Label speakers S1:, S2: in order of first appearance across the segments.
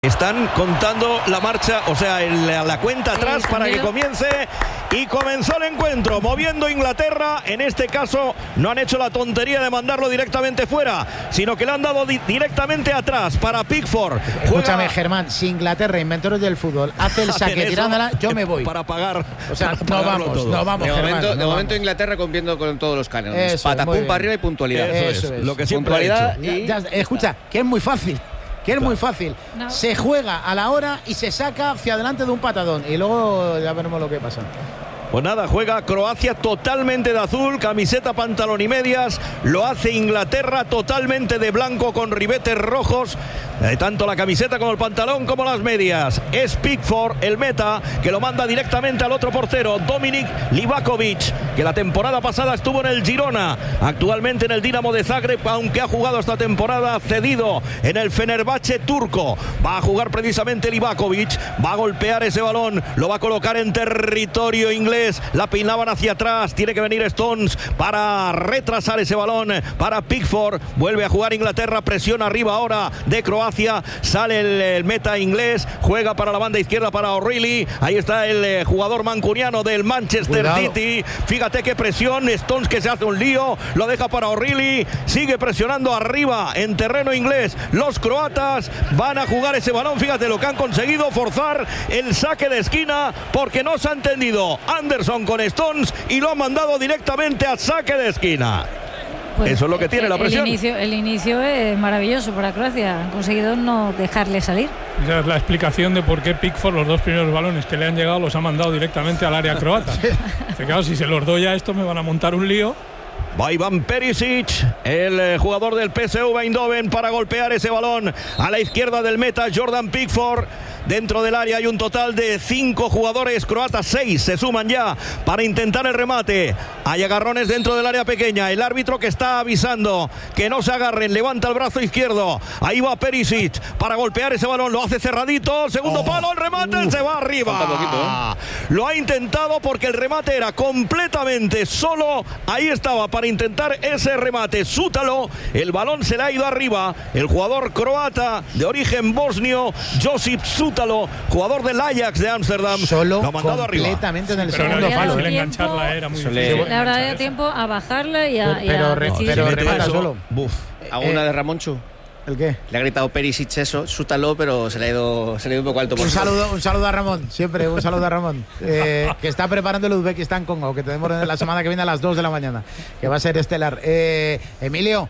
S1: Están contando la marcha, o sea, la cuenta atrás para que comience. Y comenzó el encuentro, moviendo Inglaterra. En este caso no han hecho la tontería de mandarlo directamente fuera, sino que le han dado directamente atrás para Pickford.
S2: Escúchame, Germán, si Inglaterra, inventores del fútbol, hace el saque tirándola, yo me voy.
S1: Para pagar.
S2: O sea, no vamos, Germán.
S3: De momento Inglaterra cumpliendo con todos los cánones. Patapum para arriba y puntualidad.
S1: Eso es. Lo que siempre ha
S2: hecho. Escucha, que es muy fácil. Muy fácil. No. Se juega a la hora y se saca hacia adelante de un patadón. Y luego ya veremos lo que pasa.
S1: Pues nada, juega Croacia totalmente de azul, camiseta, pantalón y medias. Lo hace Inglaterra totalmente de blanco con ribetes rojos. Tanto la camiseta como el pantalón como las medias. Es Pickford, el meta, que lo manda directamente al otro portero, Dominik Livakovic, que la temporada pasada estuvo en el Girona, actualmente en el Dinamo de Zagreb, aunque ha jugado esta temporada cedido en el Fenerbahce turco. Va a jugar precisamente Livakovic, va a golpear ese balón, lo va a colocar en territorio inglés. La peinaban hacia atrás, tiene que venir Stones para retrasar ese balón para Pickford. Vuelve a jugar Inglaterra, presión arriba ahora de Croacia, sale el meta inglés, juega para la banda izquierda para O'Reilly. Ahí está el jugador mancuniano del Manchester City. Fíjate qué presión, Stones que se hace un lío, lo deja para O'Reilly, sigue presionando arriba en terreno inglés. Los croatas van a jugar ese balón, fíjate lo que han conseguido, forzar el saque de esquina porque no se ha entendido Anderson con Stones y lo han mandado directamente a saque de esquina. Pues eso es lo que tiene la presión.
S4: El inicio es maravilloso para Croacia. Han conseguido no dejarle salir.
S5: Esa es la explicación de por qué Pickford, los dos primeros balones que le han llegado, los ha mandado directamente al área croata. Claro, si se los doy a esto me van a montar un lío.
S1: Va Ivan Perisic, el jugador del PSV Eindhoven, para golpear ese balón a la izquierda del meta Jordan Pickford. Dentro del área hay un total de 5 jugadores croatas, 6 se suman ya para intentar el remate. Hay agarrones dentro del área pequeña. El árbitro que está avisando que no se agarren, levanta el brazo izquierdo. Ahí va Perisic para golpear ese balón, lo hace cerradito. Segundo palo, el remate se va arriba. Lo ha intentado porque el remate era completamente solo. Ahí estaba para intentar ese remate Sútalo. El balón se le ha ido arriba. El jugador croata de origen bosnio, Josip Sútalo, jugador del Ajax de Ámsterdam,
S2: solo
S1: lo ha mandado
S2: completamente
S1: arriba.
S2: en el segundo palo.
S5: Engancharla era muy
S4: difícil. Le habrá dado tiempo a bajarla y a
S2: pero remata solo.
S3: ¿Hago una de Ramonchu?
S2: ¿El qué?
S3: Le ha gritado Perisic eso, Sútalo, pero se le ha ido un poco alto.
S2: Un saludo a Ramón, siempre un saludo a Ramón, que está preparando el Uzbekistán-Congo, que tenemos la semana que viene a las 2 de la mañana, que va a ser estelar. Emilio,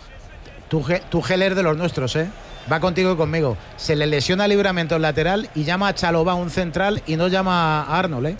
S2: tu geler de los nuestros, va contigo y conmigo. Se le lesiona el Livramento en lateral y llama a Chalobah, un central, y no llama a Arnold,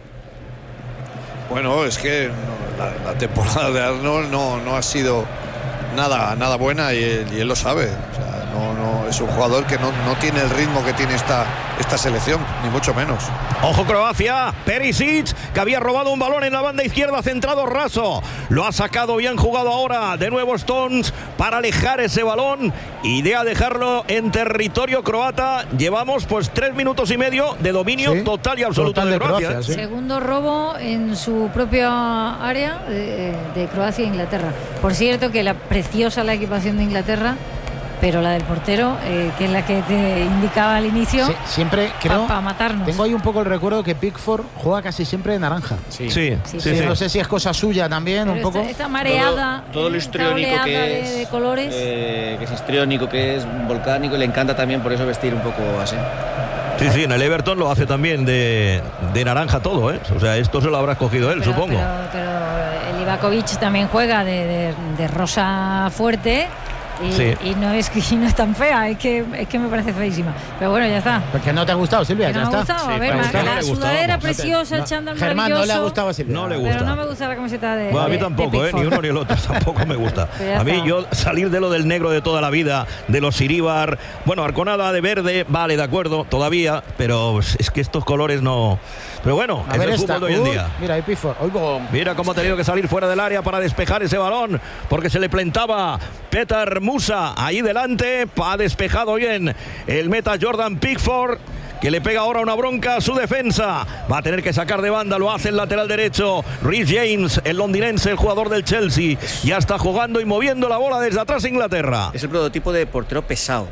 S6: Bueno, es que la temporada de Arnold no ha sido nada buena y él lo sabe. O sea, no es un jugador que no tiene el ritmo que tiene esta selección, ni mucho menos.
S1: Ojo Croacia, Perisic, que había robado un balón en la banda izquierda, centrado raso. Lo ha sacado, bien jugado ahora. De nuevo Stones para alejar ese balón. Idea dejarlo en territorio croata. Llevamos pues 3 minutos y medio de dominio total y absoluto de Croacia.
S4: Segundo robo en su propia área de Croacia e Inglaterra. Por cierto que preciosa la equipación de Inglaterra, pero la del portero, que es la que te indicaba al inicio,
S2: siempre creo,
S4: para matarnos.
S2: Tengo ahí un poco el recuerdo que Pickford juega casi siempre de naranja.
S1: Sí.
S2: No sé si es cosa suya también, pero un poco.
S4: Esta mareada,
S3: todo lo histriónico que es,
S4: de colores.
S3: Que es histriónico, que es volcánico, y le encanta también por eso vestir un poco así.
S1: Sí, en el Everton lo hace también de naranja todo, O sea, esto se lo habrá escogido él, supongo.
S4: Pero el Livakovic también juega de rosa fuerte. Y no es tan fea, es que me parece feísima. Pero bueno, ya está.
S2: Porque no te ha gustado, Silvia, ya está.
S4: A ver, la sudadera preciosa, el chándal maravilloso.
S2: Germán, no le ha gustado a Silvia.
S1: No le gusta.
S4: Pero no me gusta la camiseta de.
S1: Bueno, a mí tampoco, ni uno ni el otro, tampoco me gusta. A mí yo salir de lo del negro de toda la vida, de los Iríbar, bueno, Arconada de verde, vale, de acuerdo, todavía, pero es que estos colores no. Pero bueno, es el fútbol de hoy en día.
S2: Mira, ahí Pickford.
S1: Mira cómo ha tenido que salir fuera del área para despejar ese balón, porque se le plantaba Petar Musa ahí delante. Ha despejado bien el meta Jordan Pickford, que le pega ahora una bronca a su defensa. Va a tener que sacar de banda, lo hace el lateral derecho Reece James, el londinense, el jugador del Chelsea. Ya está jugando y moviendo la bola desde atrás Inglaterra.
S3: Es el prototipo de portero pesado.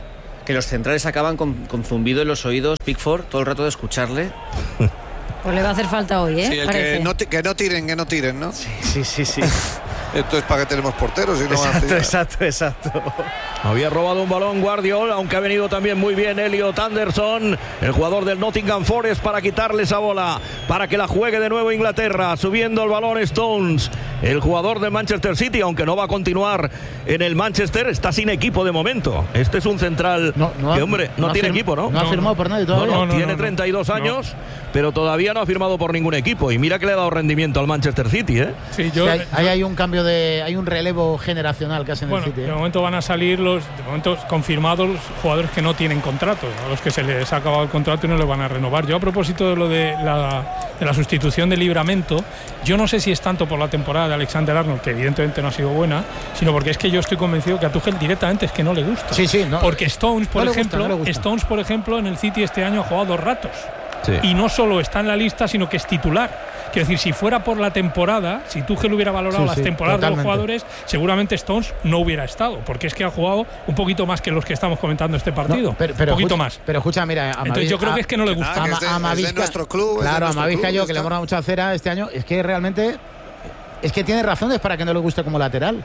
S3: que los centrales acaban con zumbido en los oídos, Pickford, todo el rato de escucharle.
S4: Pues le va a hacer falta hoy, ¿eh?
S6: Sí, que no tiren, ¿no?
S3: Sí.
S6: Esto es para que tenemos porteros y no
S3: Exacto.
S1: Había robado un balón Guardiola, aunque ha venido también muy bien Elliot Anderson, el jugador del Nottingham Forest, para quitarle esa bola, para que la juegue de nuevo Inglaterra. Subiendo el balón Stones, el jugador del Manchester City, aunque no va a continuar en el Manchester, está sin equipo de momento. Este es un central que, hombre, no tiene equipo, ¿no?
S2: No ha firmado por nadie todavía.
S1: Tiene 32 años, pero todavía no ha firmado por ningún equipo. Y mira que le ha dado rendimiento al Manchester City, ¿eh?
S5: Sí,
S2: hay un cambio hay un relevo generacional que hacen en el City.
S5: De momento van a salir de momento confirmados los jugadores que no tienen contrato, a los que se les ha acabado el contrato y no le van a renovar. Yo, a propósito de lo de la sustitución de Livramento, yo no sé si es tanto por la temporada de Alexander Arnold, que evidentemente no ha sido buena, sino porque es que yo estoy convencido que a Tuchel directamente es que no le gusta. Porque Stones, por ejemplo, en el City este año ha jugado 2 ratos. Sí. Y no solo está en la lista, sino que es titular. Quiero decir, si fuera por la temporada, si Tuchel hubiera valorado las temporadas de los jugadores, seguramente Stones no hubiera estado, porque es que ha jugado un poquito más que los que estamos comentando este partido. Un poquito más.
S2: Pero escucha, mira,
S5: entonces yo creo que es que no le gusta.
S6: Es de nuestro club.
S2: Claro, a Mavisca yo, que le hemos dado mucha cera este año, es que realmente tiene razones para que no le guste como lateral.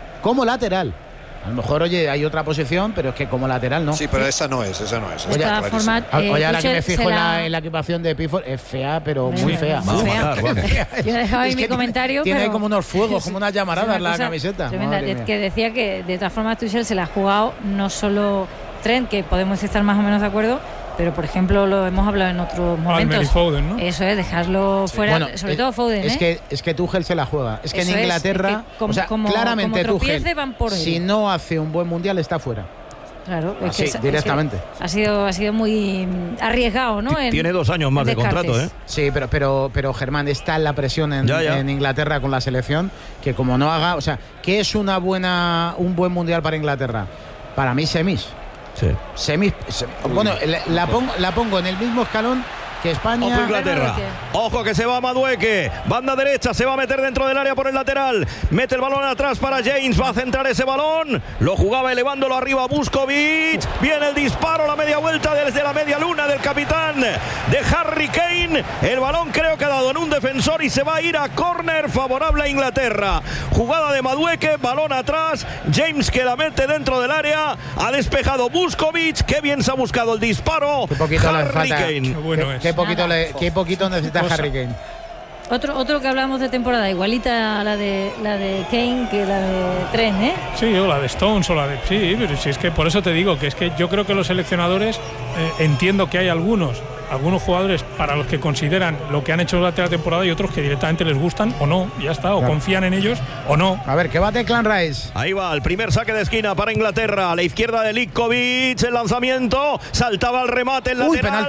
S2: A lo mejor, oye, hay otra posición, pero es que como lateral no.
S6: Sí, pero esa no es.
S4: Oye, ahora
S2: que me fijo en la equipación de Pickford, es fea, pero muy fea.
S4: Yo he dejado ahí mi comentario.
S2: Tiene como unos fuegos, como unas llamaradas la camiseta.
S4: Tremenda, que decía que de todas formas Tuchel se la ha jugado no solo Trent, que podemos estar más o menos de acuerdo, pero por ejemplo lo hemos hablado en otros momentos.
S5: Foden, ¿no?
S4: Eso es, dejarlo fuera, sobre todo Foden.
S2: Es que Tuchel se la juega. Es que eso en Inglaterra, claramente Tuchel, si no hace un buen mundial, está fuera.
S4: Claro,
S2: directamente.
S4: Ha sido muy arriesgado, ¿no?
S1: Tiene 2 años más de contrato, ¿eh?
S2: Sí, pero Germán, está la presión en Inglaterra con la selección, que como no haga, ¿qué es un buen mundial para Inglaterra? Para mí, semis. Sí. Bueno, la pongo en el mismo escalón que España.
S1: Ojo Inglaterra. Ojo que se va Madueke. Banda derecha, se va a meter dentro del área por el lateral. Mete el balón atrás para James. Va a centrar ese balón. Lo jugaba elevándolo arriba Buskovich. Viene el disparo, la media vuelta desde la media luna del capitán de Harry Kane. El balón creo que ha dado en un defensor y se va a ir a córner favorable a Inglaterra. Jugada de Madueke, balón atrás. James que la mete dentro del área. Ha despejado Buskovich. Qué bien se ha buscado el disparo.
S2: Qué poquito
S1: Harry Kane.
S5: Qué bueno es.
S2: Qué poquito necesita Harry Kane.
S4: Otro que hablamos de temporada, igualita a la de Kane que la de Trent, ¿eh?
S5: Sí, o la de Stones, sí, pero si es que por eso te digo que es que yo creo que los seleccionadores entiendo que hay algunos jugadores para los que consideran lo que han hecho durante la temporada y otros que directamente les gustan o no, ya está, o confían en ellos o no.
S2: A ver, que va Declan Rice.
S1: Ahí va, el primer saque de esquina para Inglaterra, a la izquierda de Likovic, el lanzamiento, saltaba el remate, el lateral.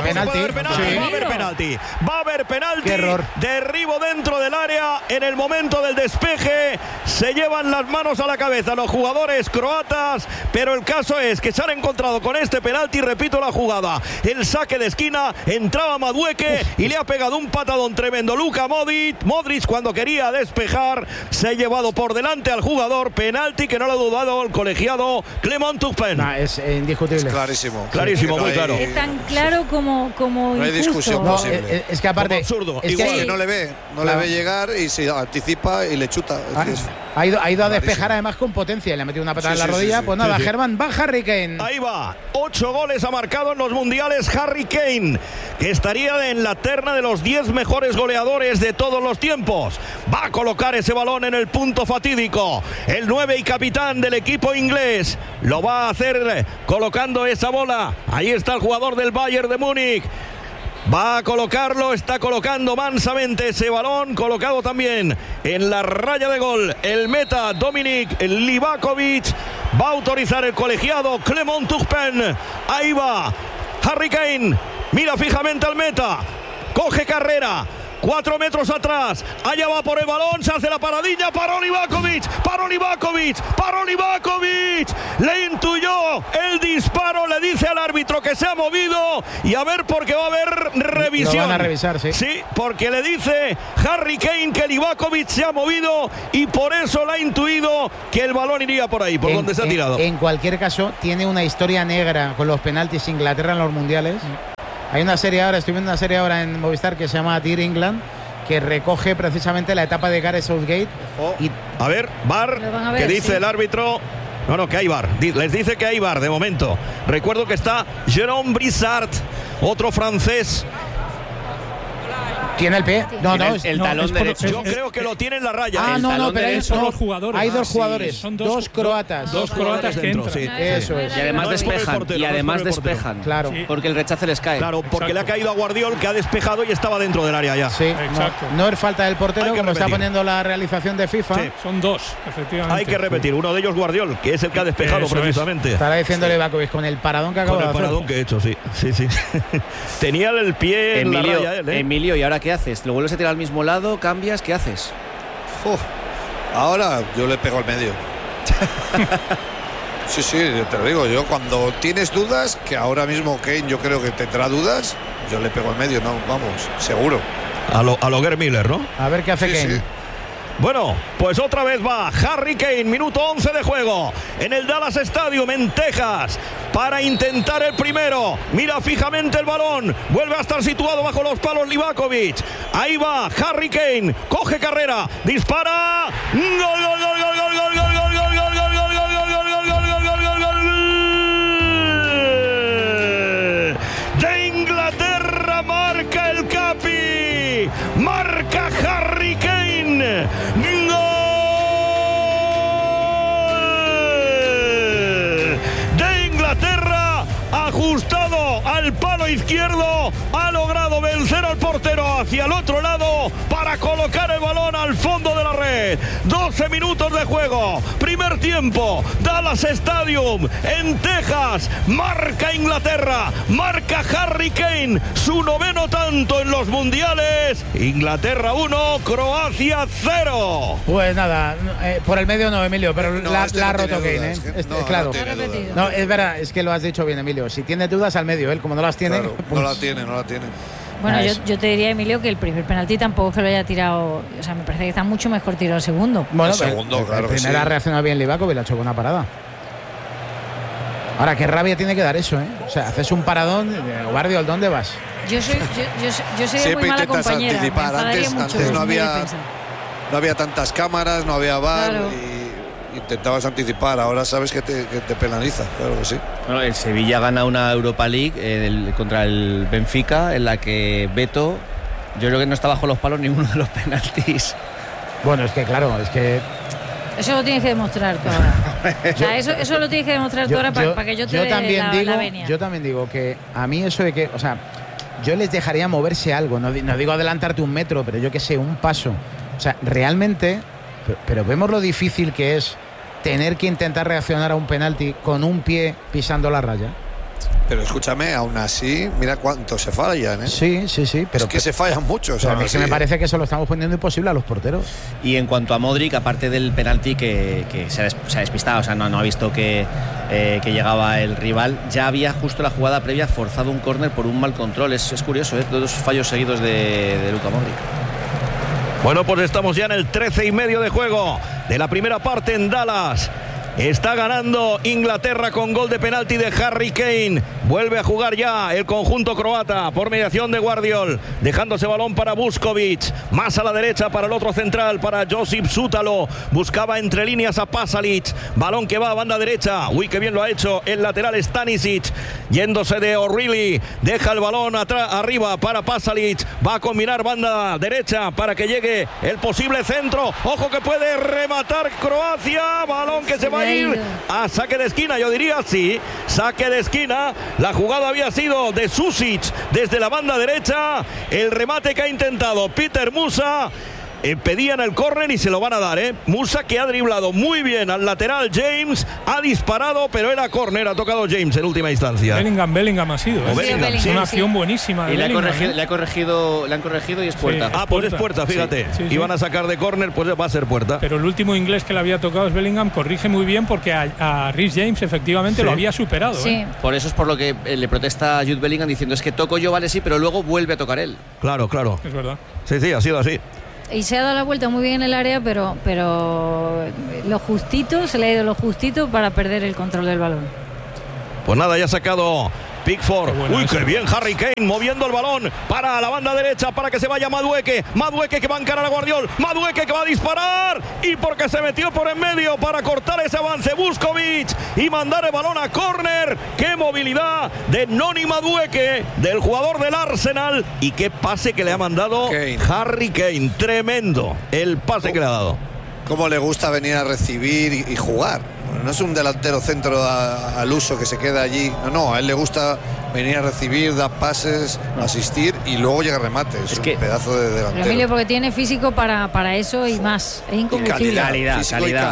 S1: Va a haber penalti.
S2: Qué error.
S1: Derribo dentro del área, en el momento del despeje, se llevan las manos a la cabeza los jugadores croatas, pero el caso es que se han encontrado con este penalti, repito la jugada, el saque de esquina. Entraba Madueke y le ha pegado un patadón tremendo Luka Modric cuando quería despejar, se ha llevado por delante al jugador. Penalti que no lo ha dudado el colegiado Clement Turpin.
S2: Es indiscutible.
S6: Es clarísimo,
S1: muy claro.
S4: Es tan claro como
S6: no hay discusión posible.
S2: Es que aparte
S1: absurdo.
S6: Igual que no le ve llegar y se anticipa y le chuta.
S2: Ha ido a despejar además con potencia y le ha metido una patada en la rodilla. Pues nada, Germán, va Harry Kane.
S1: Ahí va, 8 goles ha marcado en los mundiales Harry Kane, que estaría en la terna de los 10 mejores goleadores de todos los tiempos. Va a colocar ese balón en el punto fatídico. El 9 y capitán del equipo inglés lo va a hacer colocando esa bola. Ahí está el jugador del Bayern de Múnich. Va a colocarlo, está colocando mansamente ese balón, colocado también en la raya de gol. El meta Dominik Livakovic. Va a autorizar el colegiado Clement Turpin. Ahí va Harry Kane. Mira fijamente al meta. Coge carrera. 4 metros atrás, allá va por el balón, se hace la paradilla, paró Livakovic, le intuyó el disparo, le dice al árbitro que se ha movido y a ver porque va a haber revisión.
S2: Lo van a revisar, sí.
S1: Sí, porque le dice Harry Kane que Livakovic se ha movido y por eso le ha intuido que el balón iría por ahí, por donde se ha tirado.
S2: En cualquier caso, tiene una historia negra con los penaltis Inglaterra en los mundiales. Hay una serie ahora, estoy viendo una serie ahora en Movistar que se llama Dear England, que recoge precisamente la etapa de Gareth Southgate. Y
S1: a ver, VAR, ¿qué dice el árbitro? No, que hay VAR. Les dice que hay VAR de momento. Recuerdo que está Jérôme Brissart, otro francés.
S2: ¿Tiene el pie? No,
S3: el talón derecho.
S1: Yo creo que lo tiene en la raya.
S2: Pero
S5: son los jugadores.
S2: Hay dos jugadores,
S5: son
S2: dos croatas.
S5: Dos croatas que entran.
S1: Sí.
S2: Eso es.
S3: Y además despejan.
S2: Claro.
S3: Porque el rechace les cae.
S1: Claro, porque le ha caído a Guardiol, que ha despejado y estaba dentro del área ya.
S2: Sí,
S5: exacto.
S2: No es falta del portero, como está poniendo la realización de FIFA.
S1: Sí.
S5: Son dos, efectivamente.
S1: Hay que repetir, uno de ellos Guardiol, que es el que ha despejado precisamente.
S2: Estará diciéndole Livakovic con el paradón que acaba de hacer.
S1: Con el paradón que he hecho, sí. Tenía el pie en la raya él,
S3: Emilio, ¿y ahora qué haces? ¿Lo vuelves a tirar al mismo lado? ¿Cambias? ¿Qué haces?
S6: Ahora yo le pego al medio. Sí, te lo digo. Yo cuando tienes dudas, que ahora mismo Kane yo creo que tendrá dudas, yo le pego al medio, no, vamos, seguro.
S1: A lo Gerd Müller, ¿no?
S2: A ver qué hace Kane.
S6: Sí.
S1: Bueno, pues otra vez va Harry Kane, minuto 11 de juego en el Dallas Stadium en Texas para intentar el primero. Mira fijamente el balón, vuelve a estar situado bajo los palos Livakovic. Ahí va Harry Kane, coge carrera, dispara. ¡Gol, gol, gol, gol, gol, gol, gol, gol, gol, gol, gol, gol, gol, gol, gol, gol, gol, gol, gol, gol! De Inglaterra marca el Capi, marca Harry Kane. ¡Gol! De Inglaterra, ajustado al palo izquierdo, ha logrado vencer al portero hacia el otro lado para colocar el balón al fondo de la red. 12 minutos de juego, primer tiempo, Dallas Stadium en Texas, marca Inglaterra, marca Harry Kane, su 9º tanto en los mundiales. Inglaterra 1, Croacia 0.
S2: Pues nada, por el medio no, Emilio, pero
S6: No,
S2: la
S6: este
S2: ha
S6: no
S2: roto
S6: tiene
S2: Kane,
S6: dudas,
S2: claro.
S6: no tiene dudas.
S2: No, es verdad, es que lo has dicho bien, Emilio. Si tiene dudas al medio, él como no las tiene,
S6: Claro,
S2: pues...
S6: no la tiene.
S4: Bueno, yo te diría, Emilio, que el primer penalti tampoco es que lo haya tirado. O sea, me parece que está mucho mejor tirado el segundo.
S2: Bueno,
S6: El segundo, claro que
S2: primera
S6: sí.
S2: ha reaccionado bien Livakovic, le ha hecho buena parada. Ahora, qué rabia tiene que dar eso, ¿eh? O sea, haces un paradón, Guardiol, ¿dónde vas?
S4: Yo soy
S6: Siempre
S4: muy mala
S6: intentas
S4: compañera.
S6: anticipar.
S4: Me enfadaría mucho
S6: Antes no
S4: con mi
S6: había,
S4: defensa.
S6: no había tantas cámaras, no había VAR
S4: Claro.
S6: y intentabas anticipar. Ahora sabes que te penaliza, claro que sí.
S3: Bueno, el Sevilla gana una Europa League contra el Benfica, en la que Beto, yo creo que no está bajo los palos ninguno de los penaltis.
S2: Bueno, es que claro, es que...
S4: Eso lo tienes que demostrar tú ahora. O sea, eso lo tienes que demostrar tú ahora para que yo te dé la venia.
S2: Yo también digo que a mí eso de que... O sea, yo les dejaría moverse algo. No digo adelantarte un metro, pero yo que sé, un paso. O sea, realmente... Pero vemos lo difícil que es tener que intentar reaccionar a un penalti con un pie pisando la raya.
S6: Pero escúchame, aún así, mira cuánto se fallan, ¿eh?
S2: Sí, pero
S6: es que se fallan mucho.
S2: O sea, a mí me parece que eso lo estamos poniendo imposible a los porteros.
S3: Y en cuanto a Modric, aparte del penalti que se ha despistado, o sea, no ha visto que llegaba el rival, ya había justo la jugada previa forzado un córner por un mal control. Es curioso, ¿eh? Dos fallos seguidos de Luka Modric.
S1: Bueno, pues estamos ya en el 13:30 de juego de la primera parte en Dallas. Está ganando Inglaterra con gol de penalti de Harry Kane. Vuelve a jugar ya el conjunto croata por mediación de Guardiol, dejándose balón para Vuskovic. Más a la derecha para el otro central, para Josip Sútalo. Buscaba entre líneas a Pasalic. Balón que va a banda derecha. Uy, qué bien lo ha hecho el lateral Stanisic. Yéndose de O'Reilly. Deja el balón arriba para Pasalic. Va a combinar banda derecha para que llegue el posible centro. Ojo que puede rematar Croacia. Balón que se va a ir a saque de esquina, yo diría, sí, saque de esquina. La jugada había sido de Susic desde la banda derecha. El remate que ha intentado Peter Musa pedían el córner y se lo van a dar, Musa, que ha driblado muy bien al lateral James, ha disparado, pero era córner, ha tocado James en última instancia.
S5: Bellingham ha sido.
S1: Bellingham,
S5: es una acción buenísima.
S3: Y le han corregido y es puerta.
S1: Pues es puerta, fíjate. Iban a sacar de córner, pues va a ser puerta.
S5: Pero el último inglés que le había tocado es Bellingham, corrige muy bien porque a Reece James efectivamente lo había superado.
S4: Sí.
S3: Por eso es por lo que le protesta a Jude Bellingham diciendo es que toco yo, vale, sí, pero luego vuelve a tocar él.
S1: Claro.
S5: Es verdad.
S1: Sí, ha sido así.
S4: Y se ha dado la vuelta muy bien en el área, pero lo justito, se le ha ido lo justito para perder el control del balón.
S1: Pues nada, ya ha sacado Pickford. Uy, qué bien Harry Kane moviendo el balón para la banda derecha para que se vaya Madueke que va a encarar a Guardiol. Madueke que va a disparar y porque se metió por en medio para cortar ese avance Vuskovic y mandar el balón a córner. Qué movilidad de Noni Madueke, del jugador del Arsenal, y qué pase que le ha mandado Harry Kane. Tremendo el pase que le ha dado.
S6: Cómo le gusta venir a recibir y jugar. No es un delantero centro al uso que se queda allí. No, a él le gusta venir a recibir, dar pases, asistir y luego llega remate. Es un pedazo de delantero.
S4: Pero Emilio, porque tiene físico para eso y más. Es inconfundible.
S3: Calidad.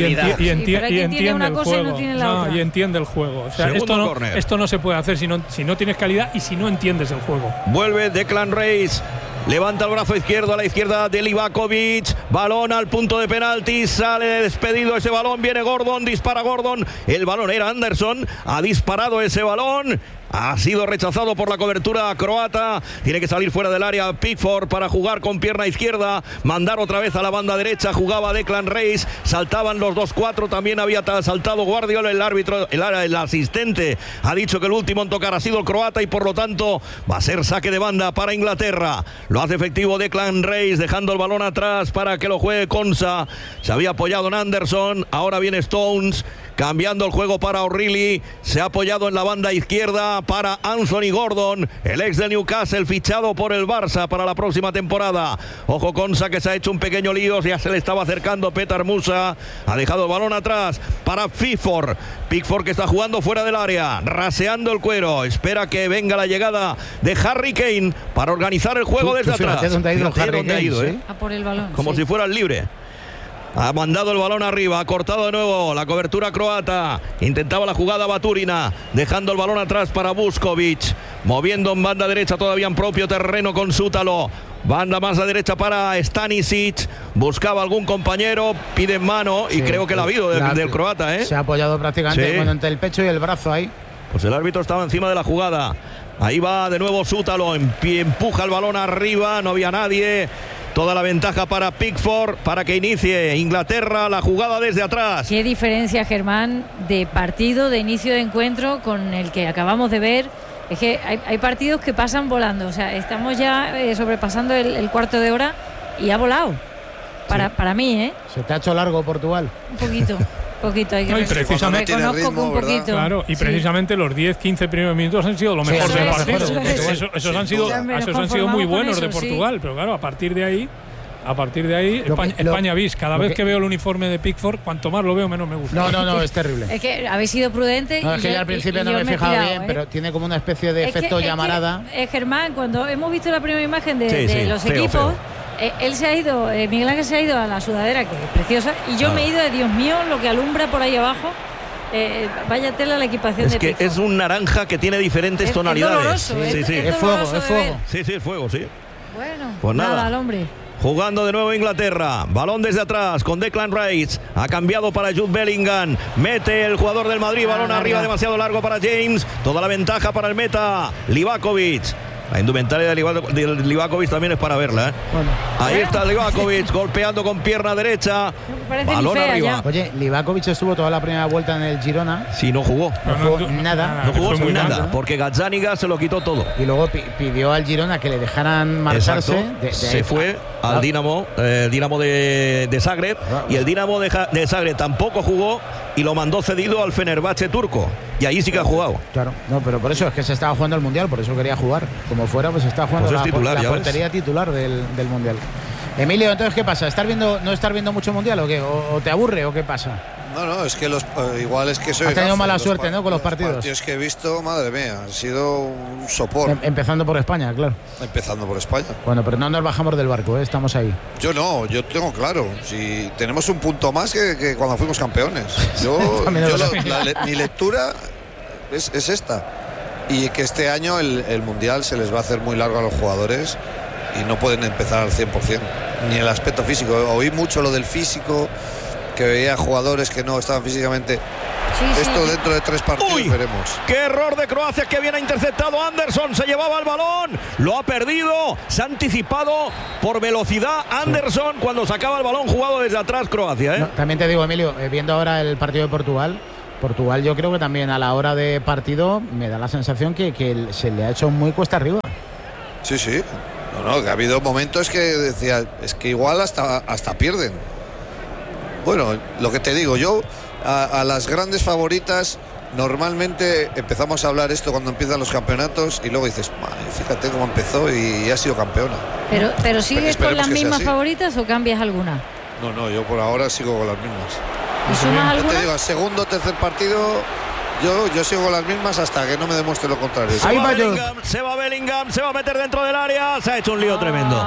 S5: Y entiende
S4: una
S5: el
S4: cosa
S5: juego.
S4: Y no tiene la otra.
S5: Y entiende el juego. O sea, esto no se puede hacer si no tienes calidad y si no entiendes el juego.
S1: Vuelve Declan Rice. Levanta el brazo izquierdo a la izquierda de Livakovic. Balón al punto de penalti. Sale despedido ese balón. Viene Gordon. Dispara Gordon. El balón era Anderson. Ha disparado ese balón. Ha sido rechazado por la cobertura croata. Tiene que salir fuera del área Pickford para jugar con pierna izquierda. Mandar otra vez a la banda derecha. Jugaba Declan Rice. Saltaban los 2-4. También había saltado Guardiola. El árbitro, el asistente, ha dicho que el último en tocar ha sido el croata y por lo tanto va a ser saque de banda para Inglaterra. Lo hace efectivo Declan Rice, dejando el balón atrás para que lo juegue Konsa. Se había apoyado en Anderson. Ahora viene Stones. Cambiando el juego para O'Reilly. Se ha apoyado en la banda izquierda para Anthony Gordon, el ex de Newcastle, fichado por el Barça para la próxima temporada. Ojo Konsa, que se ha hecho un pequeño lío. Ya se le estaba acercando Petar Musa. Ha dejado el balón atrás para Pickford. Pickford, que está jugando fuera del área, raseando el cuero. Espera que venga la llegada de Harry Kane para organizar el juego desde atrás.
S2: ¿Dónde ha ido Harry Kane?
S4: A por el balón.
S1: Como si fuera el libre. Ha mandado el balón arriba, ha cortado de nuevo la cobertura croata. Intentaba la jugada Baturina, dejando el balón atrás para Vuskovic. Moviendo en banda derecha todavía en propio terreno con Sútalo. Banda más a derecha para Stanisic. Buscaba algún compañero, pide en mano y creo que la ha habido del croata.
S2: Se ha apoyado prácticamente entre el pecho y el brazo ahí.
S1: Pues el árbitro estaba encima de la jugada. Ahí va de nuevo Sútalo, empuja el balón arriba, no había nadie. Toda la ventaja para Pickford para que inicie Inglaterra la jugada desde atrás.
S4: Qué diferencia, Germán, de partido, de inicio de encuentro con el que acabamos de ver. Es que hay partidos que pasan volando. O sea, estamos ya sobrepasando el cuarto de hora y ha volado. Para mí,
S2: Se te ha hecho largo Portugal.
S4: Un poquito. Hay que
S5: precisamente
S4: reconozco que un poquito.
S5: Claro, y precisamente los 10-15 primeros minutos han sido lo mejor del partido. Esos han sido muy buenos de Portugal, pero claro, a partir de ahí España bis. Cada vez que veo el uniforme de Pickford, cuanto más lo veo, menos me gusta.
S2: No, es terrible.
S4: Es que habéis sido prudentes.
S2: No, es que yo al principio no me he fijado bien, pero tiene como una especie de efecto llamarada.
S4: Germán, cuando hemos visto la primera imagen de los equipos, él se ha ido, Miguel Ángel se ha ido a la sudadera, que es preciosa, y yo me he ido de Dios mío, lo que alumbra por ahí abajo. Vaya tela la equipación de Pickford.
S1: Es un naranja que tiene diferentes tonalidades.
S4: Es fuego.
S1: Sí, es fuego, sí.
S4: Bueno,
S1: pues nada
S4: al hombre.
S1: Jugando de nuevo Inglaterra, balón desde atrás con Declan Rice, ha cambiado para Jude Bellingham, mete el jugador del Madrid, balón arriba demasiado largo para James, toda la ventaja para el meta Livakovic. La indumentaria de Livakovic también es para verla,
S2: Bueno.
S1: Ahí está Livakovic golpeando con pierna derecha. Balón arriba.
S2: Oye, Livakovic estuvo toda la primera vuelta en el Girona.
S1: Sí, no jugó.
S2: No jugó nada.
S1: No jugó nada, porque Gazzaniga se lo quitó todo.
S2: Y luego pidió al Girona que le dejaran marcharse.
S1: Se fue al Dinamo, Dinamo de Zagreb. Y el Dinamo de Zagreb tampoco jugó y lo mandó cedido al Fenerbahce turco. Y ahí sí que ha jugado.
S2: Claro, no, pero por eso es que se estaba jugando el Mundial, por eso quería jugar. Como fuera, pues estaba jugando
S1: la
S2: portería titular del Mundial. Emilio, entonces, ¿qué pasa? ¿No estar viendo mucho mundial o qué? ¿O te aburre o qué pasa?
S6: No, es que igual es que soy.
S2: Has tenido mala suerte, ¿no? Con los partidos.
S6: Los partidos que he visto, madre mía, ha sido un sopor.
S2: Empezando por España, claro.
S6: Empezando por España.
S2: Bueno, pero no nos bajamos del barco, estamos ahí.
S6: Yo tengo claro. Si tenemos un punto más que cuando fuimos campeones. Mi lectura es esta. Y que este año el Mundial se les va a hacer muy largo a los jugadores y no pueden empezar al 100%. Ni el aspecto físico. Oí mucho lo del físico, que veía jugadores que no estaban físicamente. Esto dentro de 3 partidos veremos.
S1: ¡Qué error de Croacia! Que bien ha interceptado Anderson. Se llevaba el balón, lo ha perdido. Se ha anticipado por velocidad Anderson cuando sacaba el balón jugado desde atrás Croacia.
S2: No, también te digo, Emilio, viendo ahora el partido de Portugal, yo creo que también a la hora de partido me da la sensación que se le ha hecho muy cuesta arriba.
S6: Sí. No, que ha habido momentos que decía, es que igual hasta pierden. Bueno, lo que te digo, yo a las grandes favoritas normalmente empezamos a hablar esto cuando empiezan los campeonatos y luego dices, fíjate cómo empezó y ha sido campeona.
S4: Pero ¿sigues con las mismas favoritas o cambias alguna?
S6: No, yo por ahora sigo con las mismas.
S4: ¿Y sumas alguna?
S6: Te digo, al segundo o tercer partido yo sigo con las mismas hasta que no me demuestre lo contrario.
S1: Se va Bellingham, se va a meter dentro del área. Se ha hecho un lío tremendo.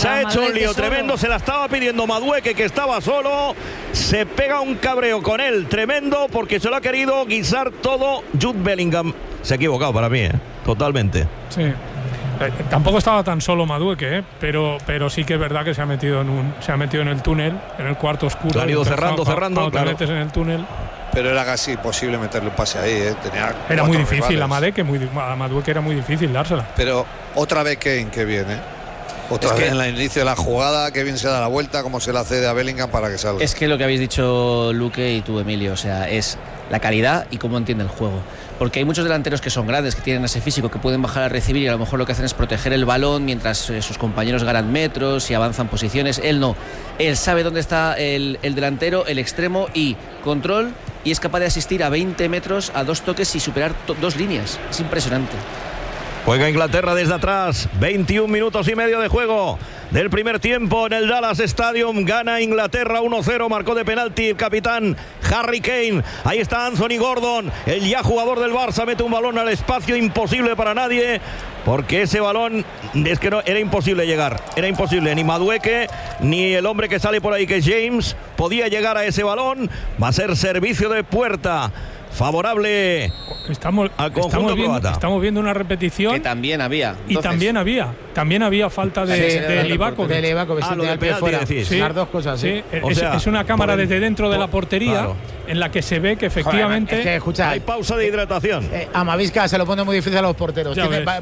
S1: Se la estaba pidiendo Madueke, que estaba solo. Se pega un cabreo con él tremendo porque se lo ha querido guisar todo Jude Bellingham. Se ha equivocado para mí, totalmente.
S5: Sí. Tampoco estaba tan solo Madueke, pero sí que es verdad que se ha metido en el túnel, en el cuarto oscuro.
S1: Lo han ido cerrando.
S5: Cuando
S1: claro.
S5: te metes en el túnel.
S6: Pero era casi imposible meterle un pase ahí,
S5: Era muy difícil a Madueke era muy difícil dársela.
S6: Pero otra vez Kane, que viene. Otra vez en el inicio de la jugada, que bien se da la vuelta, como se la cede a Bellingham para que salga.
S3: Es que lo que habéis dicho Luque y tú, Emilio, o sea, es la calidad y cómo entiende el juego. Porque hay muchos delanteros que son grandes, que tienen ese físico, que pueden bajar a recibir y a lo mejor lo que hacen es proteger el balón mientras sus compañeros ganan metros y avanzan posiciones. Él no. Él sabe dónde está el delantero, el extremo y control, y es capaz de asistir a 20 metros a 2 toques y superar 2 líneas. Es impresionante.
S1: Juega Inglaterra desde atrás, 21 minutos y medio de juego del primer tiempo en el Dallas Stadium. Gana Inglaterra 1-0, marcó de penalti el capitán Harry Kane. Ahí está Anthony Gordon, el ya jugador del Barça, mete un balón al espacio imposible para nadie, porque ese balón es que no, era imposible llegar, era imposible, ni Madueke ni el hombre que sale por ahí que es James podía llegar a ese balón. Va a ser servicio de puerta favorable al conjunto croata.
S5: Estamos viendo una repetición
S3: que también había.
S5: Y también había falta de Livakovic.
S2: De Livakovic,
S1: lo del penalti, fuera.
S2: Sí. Las dos cosas, sí.
S5: Es una cámara desde dentro de la portería, en la que se ve que efectivamente
S2: escucha,
S1: hay pausa de hidratación.
S2: A Mavisca se lo pone muy difícil a los porteros.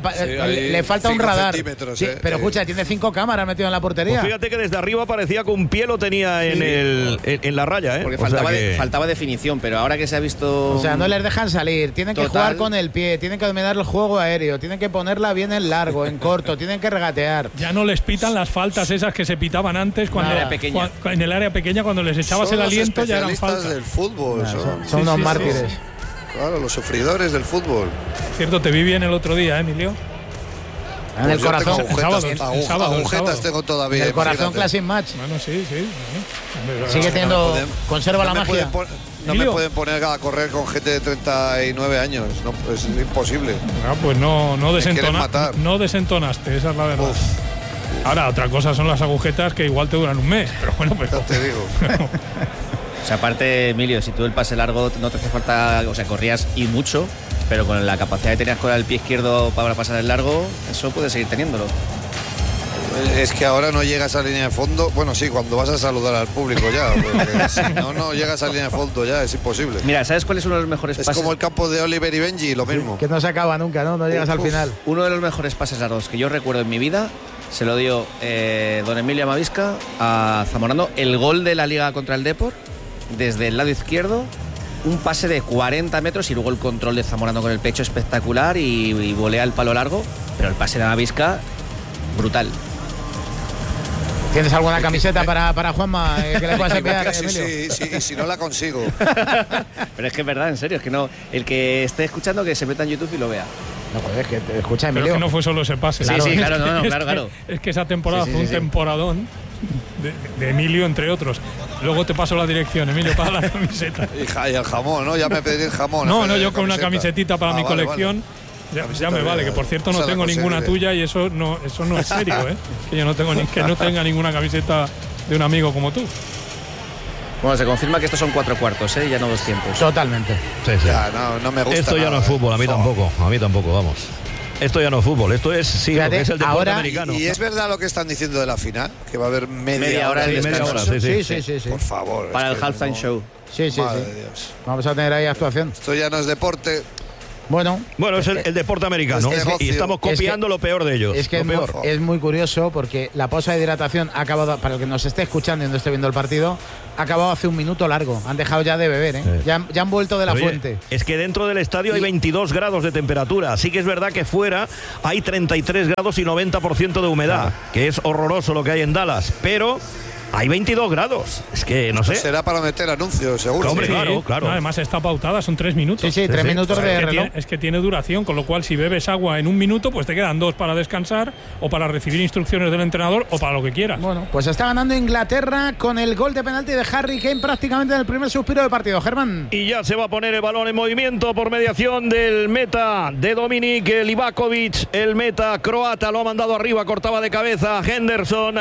S2: Le falta un radar. Pero escucha, tiene 5 cámaras metidas en la portería.
S1: Pues fíjate que desde arriba parecía que un pie lo tenía en la raya.
S3: Porque faltaba definición, pero ahora que se ha visto.
S2: O sea, no les dejan salir, tienen que jugar con el pie, tienen que dominar el juego aéreo, tienen que ponerla bien en largo, en corto, tienen que regatear.
S5: Ya no les pitan las faltas esas que se pitaban antes cuando en el área pequeña, cuando les echabas el aliento ya eran faltas.
S6: Del fútbol,
S2: son unos mártires.
S6: Claro, los sufridores del fútbol.
S5: Cierto, te vi bien el otro día, Emilio.
S2: En el corazón.
S6: Agujetas tengo todavía.
S2: En el corazón Classic Match.
S5: Bueno, sí.
S2: Sigue teniendo. Conserva la magia.
S6: No me pueden poner a correr con gente de 39 años. No, es imposible.
S5: Pues no desentonaste, esa es la verdad. Ahora, otra cosa son las agujetas que igual te duran un mes. Pero bueno,
S6: ya te digo.
S3: O sea, aparte, Emilio, si tú el pase largo no te hace falta, o sea, corrías y mucho, pero con la capacidad que tenías con el pie izquierdo para pasar el largo, eso puedes seguir teniéndolo.
S6: Es que ahora no llegas a línea de fondo. Bueno, sí, cuando vas a saludar al público ya. Si no llegas a línea de fondo ya, es imposible.
S3: Mira, ¿sabes cuál es uno de los mejores pases?
S6: Es como el campo de Oliver y Benji, lo mismo.
S2: Que no se acaba nunca, ¿no? No llegas al final.
S3: Uno de los mejores pases largos que yo recuerdo en mi vida se lo dio don Emilio Amavisca a Zamorano. El gol de la Liga contra el Depor, desde el lado izquierdo, un pase de 40 metros y luego el control de Zamorano con el pecho espectacular y volea el palo largo. Pero el pase de Amavisca, brutal.
S2: ¿Tienes alguna camiseta para Juanma que le puedas enviar, Emilio?
S6: Sí, y si no la consigo.
S3: Pero es que es verdad, en serio, es que no. El que esté escuchando que se meta en YouTube y lo vea.
S2: No, joder, que te escucha, Emilio.
S5: Pero es que no fue solo ese pase.
S3: Sí, claro, claro.
S5: Es que esa temporada fue un temporadón. de Emilio, entre otros. Luego te paso la dirección, Emilio, para la camiseta.
S6: Y el jamón, ¿no? Ya me pedí el jamón.
S5: No, yo con una camisetita para mi colección. Vale. Ya me vale, que por cierto no tengo ninguna tuya y eso no es serio, ¿eh? Que yo no tenga ninguna camiseta de un amigo como tú.
S3: Bueno, se confirma que estos son 4 cuartos, ya no 200.
S2: Totalmente.
S1: Sí.
S6: Ya, no me gusta.
S1: Esto ya no es fútbol, a mí tampoco, vamos. Esto ya no es fútbol, esto es
S2: Fíjate,
S1: lo que es el deporte
S2: ahora,
S1: americano.
S6: ¿Y es verdad lo que están diciendo de la final? Que va a haber media
S3: hora de descanso.
S2: Sí.
S6: Por favor.
S3: Para el halftime show.
S2: Sí.
S6: Madre de Dios.
S2: Vamos a tener ahí actuación.
S6: Esto ya no es deporte.
S2: Bueno,
S1: es el deporte americano y estamos copiando lo peor de ellos.
S2: Es que es muy curioso porque la pausa de hidratación ha acabado, para el que nos esté escuchando y no esté viendo el partido, ha acabado hace un minuto largo. Han dejado ya de beber, ¿eh? Sí. Ya han vuelto de la fuente.
S1: Es que dentro del estadio hay 22 grados de temperatura. Sí que es verdad que fuera hay 33 grados y 90% de humedad, que es horroroso lo que hay en Dallas, pero hay 22 grados. Es que no sé.
S6: Será para meter anuncios, seguro.
S1: Hombre,
S5: sí,
S1: claro.
S5: No, además está pautada, son 3 minutos.
S2: Sí, 3 minutos de reloj.
S5: Es que tiene duración, con lo cual si bebes agua en un minuto, pues te quedan 2 para descansar o para recibir instrucciones del entrenador o para lo que quieras.
S2: Bueno, pues está ganando Inglaterra con el gol de penalti de Harry Kane prácticamente en el primer suspiro del partido. Germán.
S1: Y ya se va a poner el balón en movimiento por mediación del meta de Dominik Livakovic. El meta croata lo ha mandado arriba, cortaba de cabeza Anderson,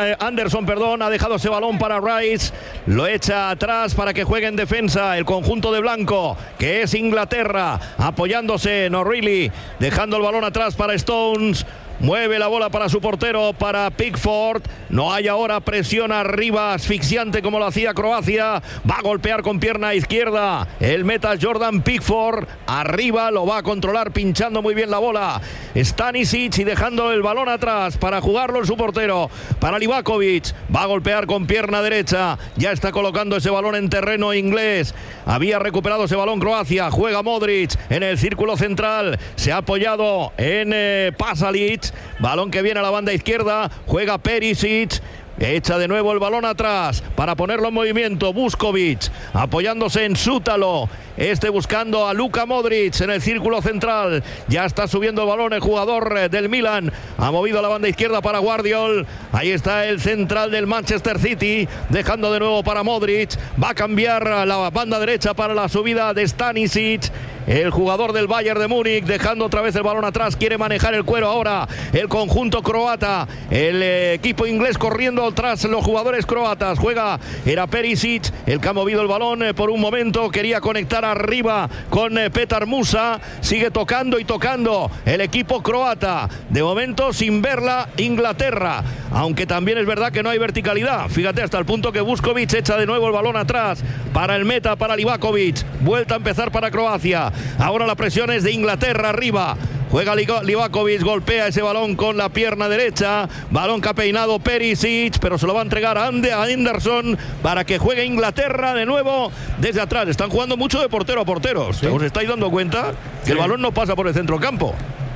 S1: ha dejado ese balón para Rice, lo echa atrás para que juegue en defensa el conjunto de blanco, que es Inglaterra, apoyándose en O'Reilly, dejando el balón atrás para Stones. Mueve la bola para su portero, para Pickford. No hay ahora presión arriba asfixiante como lo hacía Croacia. Va a golpear con pierna izquierda el meta Jordan Pickford. Arriba lo va a controlar pinchando muy bien la bola Stanisic y dejando el balón atrás para jugarlo en su portero. Para Livakovic. Va a golpear con pierna derecha. Ya está colocando ese balón en terreno inglés. Había recuperado ese balón Croacia. Juega Modric en el círculo central. Se ha apoyado en Pasalic. Balón que viene a la banda izquierda, juega Perisic, echa de nuevo el balón atrás para ponerlo en movimiento. Vuskovic apoyándose en Sútalo, buscando a Luka Modric en el círculo central. Ya está subiendo el balón el jugador del Milan, ha movido a la banda izquierda para Guardiol. Ahí está el central del Manchester City, dejando de nuevo para Modric. Va a cambiar a la banda derecha para la subida de Stanisic, el jugador del Bayern de Múnich, dejando otra vez el balón atrás. Quiere manejar el cuero ahora el conjunto croata. El equipo inglés corriendo tras los jugadores croatas. Era Perisic el que ha movido el balón por un momento. Quería conectar arriba con Petar Musa. Sigue tocando el equipo croata. De momento sin verla Inglaterra. Aunque también es verdad que no hay verticalidad. Fíjate, hasta el punto que Vuskovic echa de nuevo el balón atrás para el meta, para Livakovic. Vuelta a empezar para Croacia. Ahora la presión es de Inglaterra arriba. Juega Livakovic, golpea ese balón con la pierna derecha. Balón que ha peinado Perisic, pero se lo va a entregar a Anderson para que juegue Inglaterra de nuevo desde atrás. Están jugando mucho de portero a portero. ¿Sí? ¿Os estáis dando cuenta? Que el balón no pasa por el centrocampo.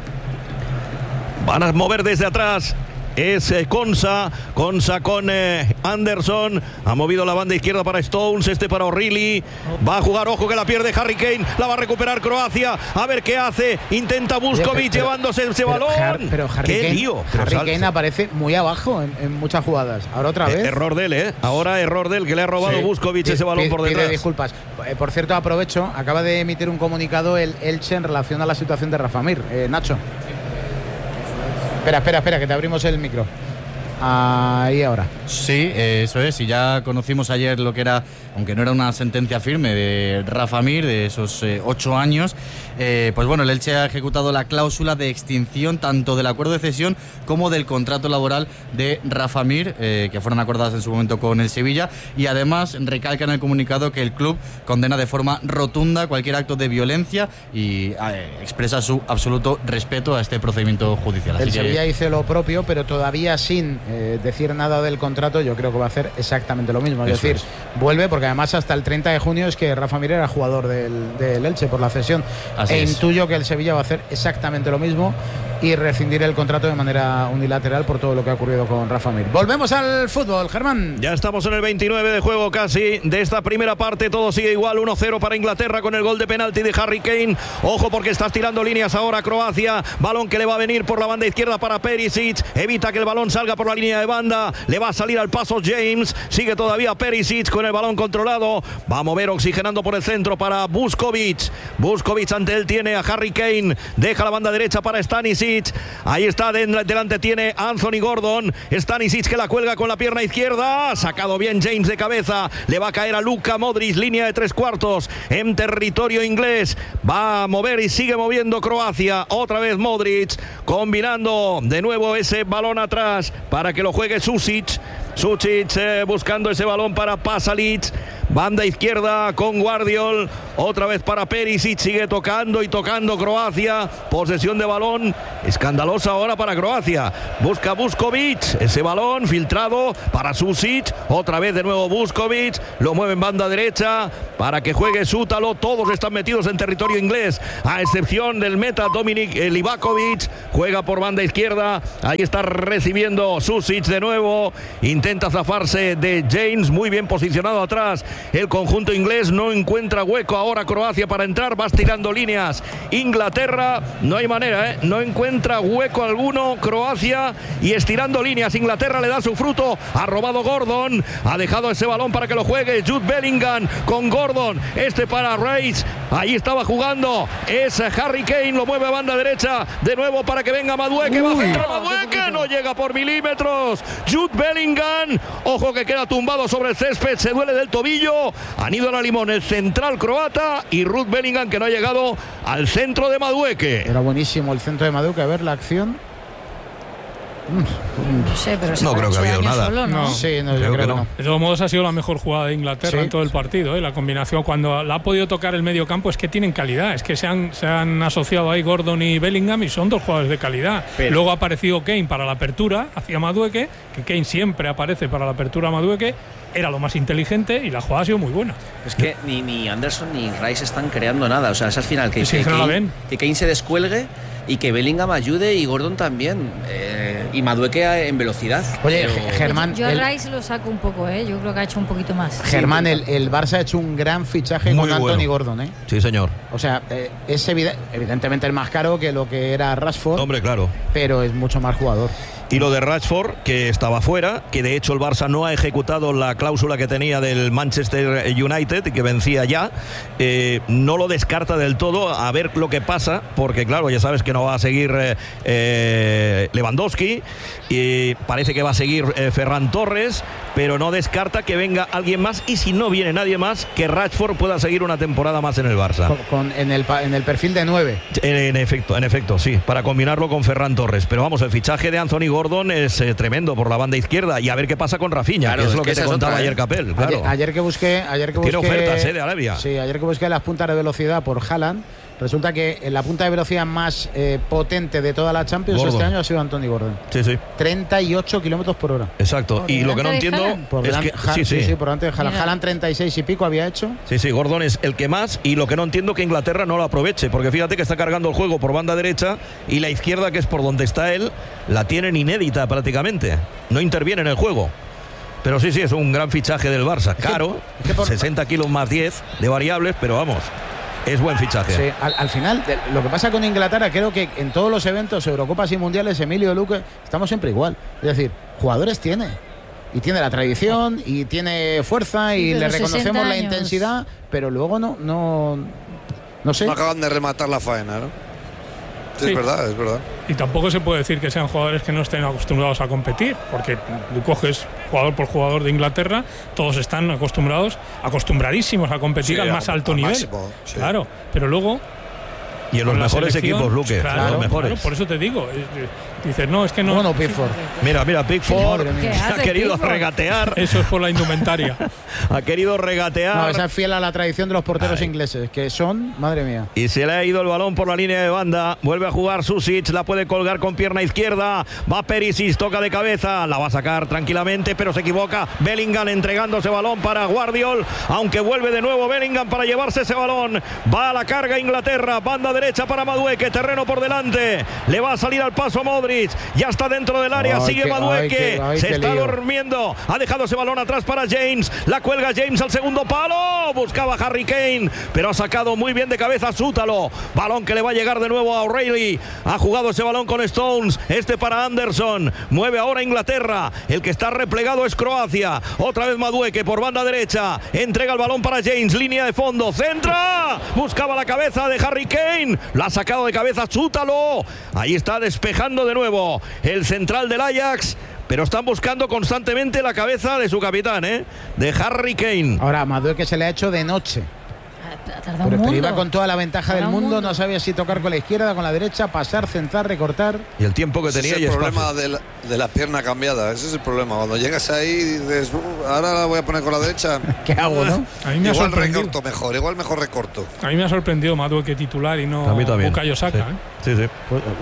S1: Van a mover desde atrás. Es Konsa con Anderson. Ha movido la banda izquierda para Stones, para O'Reilly. Va a jugar, ojo que la pierde Harry Kane. La va a recuperar Croacia. A ver qué hace. Intenta Vuskovic llevándose ese balón.
S2: Pero Harry Kane aparece muy abajo en muchas jugadas. Ahora otra vez.
S1: Error de él, Ahora error de él, que le ha robado Vuskovic ese balón por detrás.
S2: Pide disculpas. Por cierto, aprovecho. Acaba de emitir un comunicado el Elche en relación a la situación de Rafa Mir. Nacho. Espera, que te abrimos el micro. Ahí ahora.
S7: Sí, eso es. Y ya conocimos ayer lo que era, aunque no era una sentencia firme, de Rafa Mir, de esos 8 años. Pues bueno, el Elche ha ejecutado la cláusula de extinción tanto del acuerdo de cesión como del contrato laboral de Rafa Mir, que fueron acordadas en su momento con el Sevilla. Y además recalca en el comunicado que el club condena de forma rotunda cualquier acto de violencia y expresa su absoluto respeto a este procedimiento judicial.
S2: El Sevilla hizo lo propio, pero todavía sin decir nada del contrato. Yo creo que va a hacer exactamente lo mismo. Es decir, vuelve, porque además hasta el 30 de junio es que Rafa Mir era jugador del Elche por la cesión. Intuyo que el Sevilla va a hacer exactamente lo mismo y rescindir el contrato de manera unilateral por todo lo que ha ocurrido con Rafa Mir. Volvemos al fútbol, Germán.
S1: Ya estamos en el 29 de juego casi de esta primera parte. Todo sigue igual, 1-0 para Inglaterra con el gol de penalti de Harry Kane. Ojo porque está tirando líneas ahora Croacia. Balón que le va a venir por la banda izquierda para Perisic. Evita que el balón salga por la línea de banda. Le va a salir al paso James. Sigue todavía Perisic con el balón controlado. Va a mover oxigenando por el centro para Vuskovic. Vuskovic ante él tiene a Harry Kane. Deja la banda derecha para Stanisic. Ahí está, delante tiene Anthony Gordon. Stanisic que la cuelga con la pierna izquierda. Ha sacado bien James de cabeza. Le va a caer a Luka Modric, línea de 3/4 en territorio inglés. Va a mover y sigue moviendo Croacia. Otra vez Modric combinando de nuevo ese balón atrás para que lo juegue Susic. Susic buscando ese balón para Pasalic. Banda izquierda con Guardiol. Otra vez para Perisic. Sigue tocando y tocando Croacia. Posesión de balón escandalosa ahora para Croacia. Busca Vuskovic. Ese balón filtrado para Susic. Otra vez de nuevo Vuskovic. Lo mueve en banda derecha para que juegue Sútalo. Todos están metidos en territorio inglés, a excepción del meta Dominik Livakovic. Juega por banda izquierda. Ahí está recibiendo Susic de nuevo. Intenta zafarse de James. Muy bien posicionado atrás el conjunto inglés. No encuentra hueco ahora Croacia para entrar. Va estirando líneas Inglaterra. No hay manera, no encuentra hueco alguno Croacia. Y estirando líneas Inglaterra le da su fruto. Ha robado Gordon. Ha dejado ese balón para que lo juegue Jude Bellingham con Gordon. Este para Rice. Ahí estaba jugando. Es Harry Kane. Lo mueve a banda derecha. De nuevo para que venga Madueke. Va a centrar Madueke. No llega por milímetros. Jude Bellingham. Ojo que queda tumbado sobre el césped. Se duele del tobillo. Han ido a la limón el central croata y Ruud Bellingham, que no ha llegado al centro de Madueke.
S2: Era buenísimo el centro de Madueke. A ver la acción.
S4: No sé, pero
S1: no creo que ha habido nada.
S4: Solo, ¿no?
S2: Sí, no, creo que no.
S5: De todos modos ha sido la mejor jugada de Inglaterra en todo el partido. La combinación cuando la ha podido tocar el medio campo es que tienen calidad. Es que se han asociado ahí Gordon y Bellingham y son dos jugadores de calidad. Pero luego ha aparecido Kane para la apertura hacia Madueke, que Kane siempre aparece para la apertura a Madueke. Era lo más inteligente y la jugada ha sido muy buena.
S3: Es que ni Anderson ni Rice están creando nada. O sea, es al final que Kane se descuelgue y que Bellingham ayude y Gordon también. Y Madueke en velocidad.
S2: Oye, Germán.
S4: Yo a Rice lo saco un poco, Yo creo que ha hecho un poquito más.
S2: Germán, el Barça ha hecho un gran fichaje muy con Anthony Gordon,
S1: Sí, señor.
S2: O sea, es evidentemente el más caro que lo que era Rashford.
S1: Hombre, claro.
S2: Pero es mucho más jugador.
S1: Y lo de Rashford, que estaba fuera, que de hecho el Barça no ha ejecutado la cláusula que tenía del Manchester United, que vencía ya, no lo descarta del todo, a ver lo que pasa, porque claro, ya sabes que no va a seguir Lewandowski, y parece que va a seguir Ferran Torres, pero no descarta que venga alguien más, y si no viene nadie más, que Rashford pueda seguir una temporada más en el Barça.
S2: En el perfil de 9.
S1: En efecto, sí, para combinarlo con Ferran Torres. Pero vamos, el fichaje de Anthony Gordon es tremendo por la banda izquierda, y a ver qué pasa con Rafinha, claro, que es lo que te contaba ayer Capel. Claro.
S2: Ayer que busqué
S1: tiene ofertas de Arabia.
S2: Sí, ayer que busqué las puntas de velocidad por Haaland, resulta que la punta de velocidad más potente de toda la Champions Gordon. Este año ha sido Anthony Gordon.
S1: Sí.
S2: 38 kilómetros por hora.
S1: Exacto. Y lo que no entiendo es que
S2: sí, por delante de Haaland. Haaland 36 y pico había hecho.
S1: Sí, Gordon es el que más, y lo que no entiendo que Inglaterra no lo aproveche, porque fíjate que está cargando el juego por banda derecha y la izquierda, que es por donde está él, la tienen inédita prácticamente. No interviene en el juego. Pero sí, es un gran fichaje del Barça. Caro, 60 kilos más 10 de variables, pero vamos, es buen fichaje.
S2: Sí, al final, lo que pasa con Inglaterra, creo que en todos los eventos, Eurocopas y Mundiales, Emilio, Luque, estamos siempre igual. Es decir, jugadores tiene. Y tiene la tradición, y tiene fuerza, y le reconocemos la intensidad, pero luego no sé.
S6: No acaban de rematar la faena, ¿no? Sí, es verdad.
S5: Y tampoco se puede decir que sean jugadores que no estén acostumbrados a competir, porque tú coges jugador por jugador de Inglaterra, todos están acostumbradísimos a competir al más alto nivel. Máximo, Claro, pero luego...
S1: Y en los mejores equipos, Luque,
S5: claro,
S1: los mejores.
S5: Claro, por eso te digo, Dices, no, es que no.
S2: Bueno, Pickford.
S1: Mira, Pickford
S4: ¿Qué
S1: ha
S4: hace
S1: querido
S4: Pickford?
S1: regatear.
S5: Eso es por la indumentaria.
S1: Ha querido regatear.
S2: No, esa es fiel a la tradición de los porteros ingleses, que son, madre mía.
S1: Y se le ha ido el balón por la línea de banda. Vuelve a jugar Susic, la puede colgar con pierna izquierda. Va Perisic, toca de cabeza, la va a sacar tranquilamente, pero se equivoca. Bellingham entregándose balón para Guardiol, aunque vuelve de nuevo Bellingham para llevarse ese balón. Va a la carga Inglaterra, banda derecha para Madueke, terreno por delante. Le va a salir al paso a Modric, ya está dentro del área, sigue Madueke, se está durmiendo. Ha dejado ese balón atrás para James, la cuelga James al segundo palo. Buscaba Harry Kane, pero ha sacado muy bien de cabeza Sútalo. Balón que le va a llegar de nuevo a O'Reilly. Ha jugado ese balón con Stones, este para Anderson. Mueve ahora Inglaterra, el que está replegado es Croacia. Otra vez Madueke por banda derecha, entrega el balón para James, línea de fondo, centra, buscaba la cabeza de Harry Kane, la ha sacado de cabeza Sútalo. Ahí está despejando de nuevo el central del Ajax, pero están buscando constantemente la cabeza de su capitán, de Harry Kane.
S2: Ahora, Madueke se le ha hecho de noche.
S4: Ha tardado un
S2: Pero
S4: mundo.
S2: iba con toda la ventaja
S4: Para
S2: del
S4: un
S2: mundo,
S4: mundo.
S2: no sabía si tocar con la izquierda, con la derecha, pasar, centrar, recortar.
S1: Y el tiempo que
S6: Ese
S1: tenía
S6: es
S1: y
S6: el
S1: espacio.
S6: problema de la pierna cambiada. Ese es el problema. Cuando llegas ahí dices, ahora la voy a poner con la derecha.
S2: ¿Qué hago, no?
S5: A mí me ha
S6: Igual
S5: sorprendido.
S6: recorto mejor, igual mejor recorto.
S5: A mí me ha sorprendido Madueke titular y no
S1: A mí también.
S5: Bukayo Saka.
S1: Sí. Sí.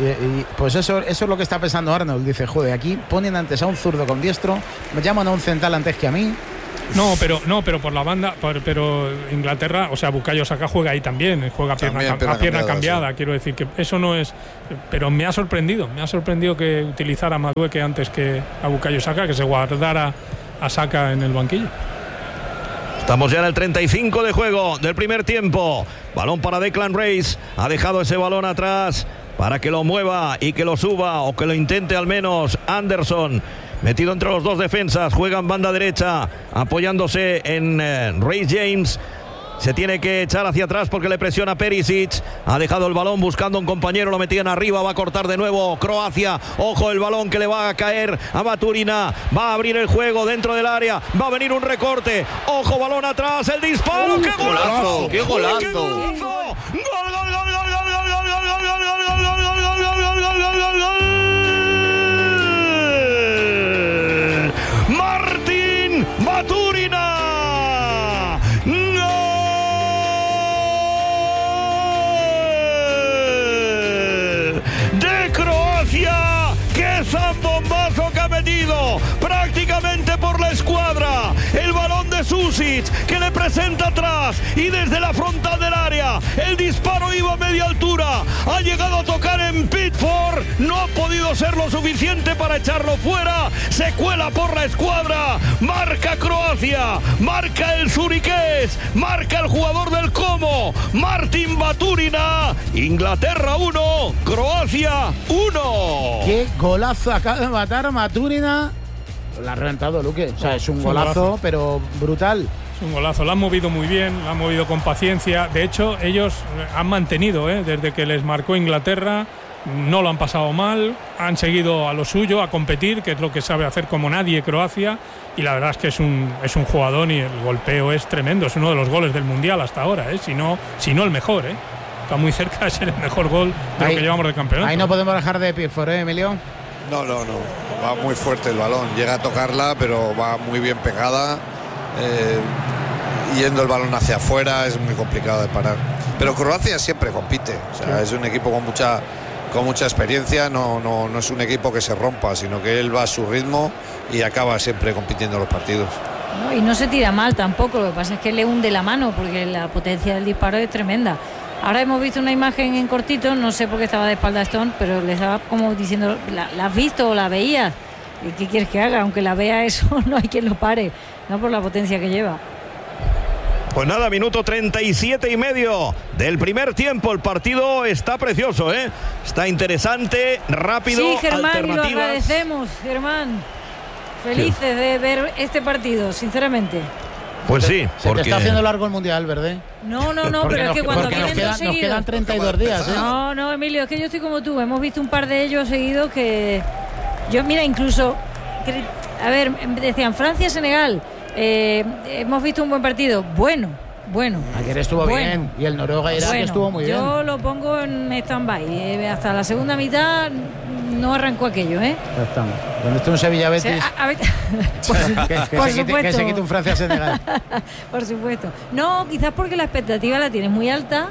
S2: Pues eso es lo que está pensando Arnold. Dice, joder, aquí ponen antes a un zurdo con diestro, me llaman a un central antes que a mí.
S5: No, pero por la banda, pero Inglaterra, o sea, Bukayo Saka juega ahí también, juega
S6: También,
S5: a pierna cambiada,
S6: sí.
S5: quiero decir que eso no es, pero me ha sorprendido que utilizara a Madueke antes que a Bukayo Saka, que se guardara a Saka en el banquillo.
S1: Estamos ya en el 35 de juego del primer tiempo. Balón para Declan Rice. Ha dejado ese balón atrás para que lo mueva y que lo suba, o que lo intente al menos Anderson. Metido entre los dos defensas, juega en banda derecha, apoyándose en Reece James. Se tiene que echar hacia atrás porque le presiona Perisic. Ha dejado el balón buscando un compañero, lo metían arriba, va a cortar de nuevo Croacia. Ojo el balón que le va a caer a Baturina. Va a abrir el juego dentro del área. Va a venir un recorte. Ojo, balón atrás, el disparo. ¡Qué golazo!
S7: ¡Qué golazo!
S1: ¡Qué golazo! ¡Gol, gol, gol, gol, gol, gol, gol, gol, gol, gol, gol, gol, gol, gol, gol, gol, gol, gol, gol! Martin Baturina. De Croacia, qué zambombazo que ha metido prácticamente por la escuadra. El balón de Susic que le presenta atrás y desde la frontal del área el disparo iba a media altura, ha llegado a tocar en Pickford, no ha podido ser lo suficiente para echarlo fuera. Se cuela por la escuadra, marca Croacia, marca el zuriqués, marca el jugador del Como, Martin Baturina. Inglaterra 1, Croacia 1.
S2: Qué golazo acaba de matar Baturina. La ha reventado, Luque. O sea, es un golazo, pero brutal.
S5: Es un golazo, lo han movido muy bien, lo han movido con paciencia. De hecho, ellos han mantenido, desde que les marcó Inglaterra, no lo han pasado mal, han seguido a lo suyo, a competir, que es lo que sabe hacer como nadie Croacia. Y la verdad es que es un jugador y el golpeo es tremendo. Es uno de los goles del Mundial hasta ahora, si no el mejor. Está muy cerca de ser el mejor gol de lo que llevamos de campeonato.
S2: Ahí no podemos dejar de Pickford, Emilio.
S6: No. Va muy fuerte el balón. Llega a tocarla, pero va muy bien pegada. Yendo el balón hacia afuera es muy complicado de parar. Pero Croacia siempre compite. O sea, es un equipo con mucha experiencia. No es un equipo que se rompa, sino que él va a su ritmo y acaba siempre compitiendo los partidos.
S4: No, y no se tira mal tampoco. Lo que pasa es que le hunde la mano porque la potencia del disparo es tremenda. Ahora hemos visto una imagen en cortito, no sé por qué estaba de espalda Stone, pero le estaba como diciendo, ¿la has visto o la veías? ¿Y qué quieres que haga? Aunque la vea eso, no hay quien lo pare, no por la potencia que lleva.
S1: Pues nada, minuto 37 y medio del primer tiempo. El partido está precioso, está interesante, rápido.
S4: Sí, Germán, y lo
S1: alternativas.
S4: agradecemos, Germán. Felices de ver este partido, sinceramente.
S1: Pues sí,
S2: Se te está haciendo largo el Mundial, ¿verdad?
S4: No,
S2: Porque
S4: pero es que cuando
S2: porque
S4: vienen dos
S2: nos
S4: seguidos...
S2: quedan 32 días, ¿eh?
S4: No, Emilio, es que yo estoy como tú. Hemos visto un par de ellos seguidos que... Yo, mira, incluso... A ver, decían Francia-Senegal. Hemos visto un buen partido. Bueno.
S2: Ayer estuvo bien. Y el Noruega-Irak estuvo muy bien.
S4: Yo lo pongo en stand-by. Hasta la segunda mitad no arrancó aquello, ¿eh?
S2: Ya estamos. Donde esté un Sevilla-Betis, que se quite un Francia-Senegal.
S4: Por supuesto. No, quizás porque la expectativa la tienes muy alta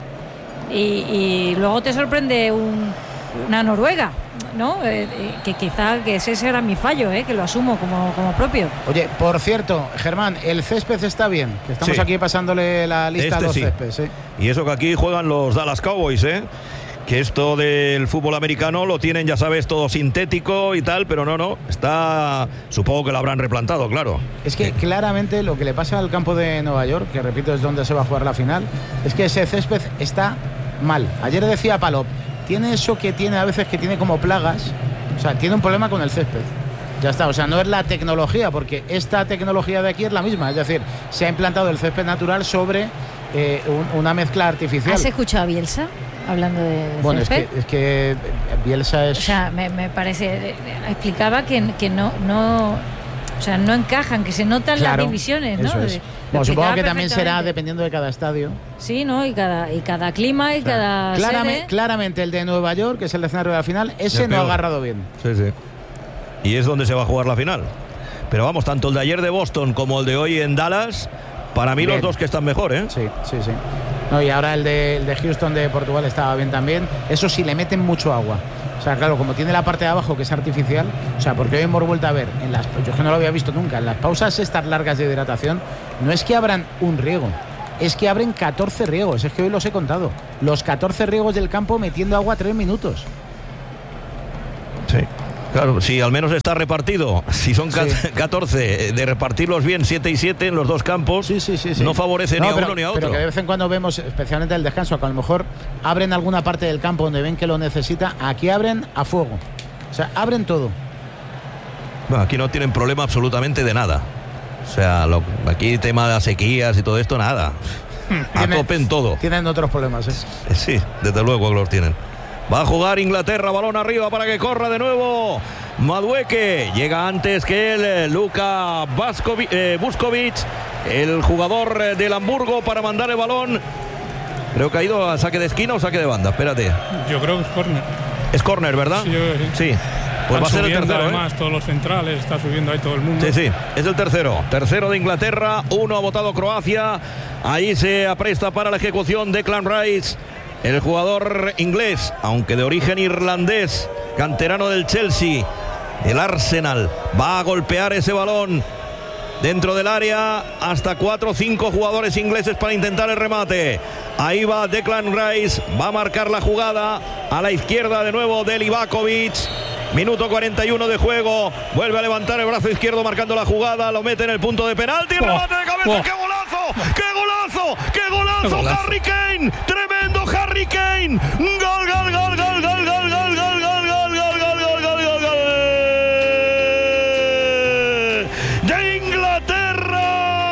S4: y luego te sorprende una Noruega, ¿no? Que quizás que ese será mi fallo, que lo asumo como propio.
S2: Oye, por cierto, Germán, el césped está bien, que estamos aquí pasándole la lista a los céspedes.
S1: Y eso que aquí juegan los Dallas Cowboys, que esto del fútbol americano lo tienen, ya sabes, todo sintético y tal, pero no, está, supongo que lo habrán replantado, claro. Es que
S2: claramente lo que le pasa al campo de Nueva York, que repito es donde se va a jugar la final, es que ese césped está mal. Ayer decía Palop, tiene eso que tiene a veces, que tiene como plagas, o sea, tiene un problema con el césped. Ya está, o sea, no es la tecnología, porque esta tecnología de aquí es la misma, es decir, se ha implantado el césped natural sobre una mezcla artificial.
S4: ¿Has escuchado a Bielsa hablando de
S2: bueno,
S4: césped?
S2: es que Bielsa es...
S4: O sea, me parece, explicaba que no, o sea, no encajan, que se notan las divisiones, ¿no?
S2: Eso es. Bueno, supongo que también será dependiendo de cada estadio.
S4: Sí, ¿no? Y cada clima y cada sede.
S2: Claramente el de Nueva York, que es el escenario de la final, ese no ha agarrado bien.
S1: Sí. Y es donde se va a jugar la final. Pero vamos, tanto el de ayer de Boston como el de hoy en Dallas, para mí bien. Los dos que están mejor,
S2: Sí. No, y ahora el de Houston de Portugal estaba bien también. Eso sí, le meten mucho agua. O sea, claro, como tiene la parte de abajo que es artificial, o sea, porque hoy hemos vuelto a ver, yo es que no lo había visto nunca, en las pausas estas largas de hidratación, no es que abran un riego, es que abren 14 riegos, es que hoy los he contado. Los 14 riegos del campo metiendo agua 3 minutos.
S1: Sí. Claro, si al menos está repartido, si son 14, de repartirlos bien 7 y 7 en los dos campos, no favorece ni a uno ni a otro.
S2: Pero que de vez en cuando vemos, especialmente el descanso, que a lo mejor abren alguna parte del campo donde ven que lo necesita, aquí abren a fuego. O sea, abren todo.
S1: Bueno, aquí no tienen problema absolutamente de nada. O sea, aquí tema de sequías y todo esto, nada. A tope en todo.
S2: Tienen otros problemas,
S1: Sí, desde luego los tienen. Va a jugar Inglaterra, balón arriba para que corra de nuevo Madueke. Llega antes que él, Luka Vuskovic, el jugador del Hamburgo, para mandar el balón. Creo que ha ido a saque de esquina o saque de banda. Espérate.
S5: Yo creo que es córner.
S1: Es córner, ¿verdad?
S5: Sí.
S1: Pues va a ser el tercero.
S5: Además, todos los centrales, está subiendo ahí todo el mundo.
S1: Sí, es el tercero. Tercero de Inglaterra, 1 ha votado Croacia. Ahí se apresta para la ejecución Declan Rice. El jugador inglés, aunque de origen irlandés, canterano del Chelsea, el Arsenal, va a golpear ese balón dentro del área. Hasta 4 o 5 jugadores ingleses para intentar el remate. Ahí va Declan Rice, va a marcar la jugada a la izquierda de nuevo de Livakovic. Minuto 41 de juego. Vuelve a levantar el brazo izquierdo marcando la jugada. Lo mete en el punto de penalti. Remate de cabeza. ¡Qué golazo! ¡Qué golazo! ¡Qué golazo! Harry Kane. Tremendo Harry Kane. Gol, gol, gol, gol, gol, gol, gol, gol, gol, gol, gol, gol, gol, gol, gol, gol. De Inglaterra.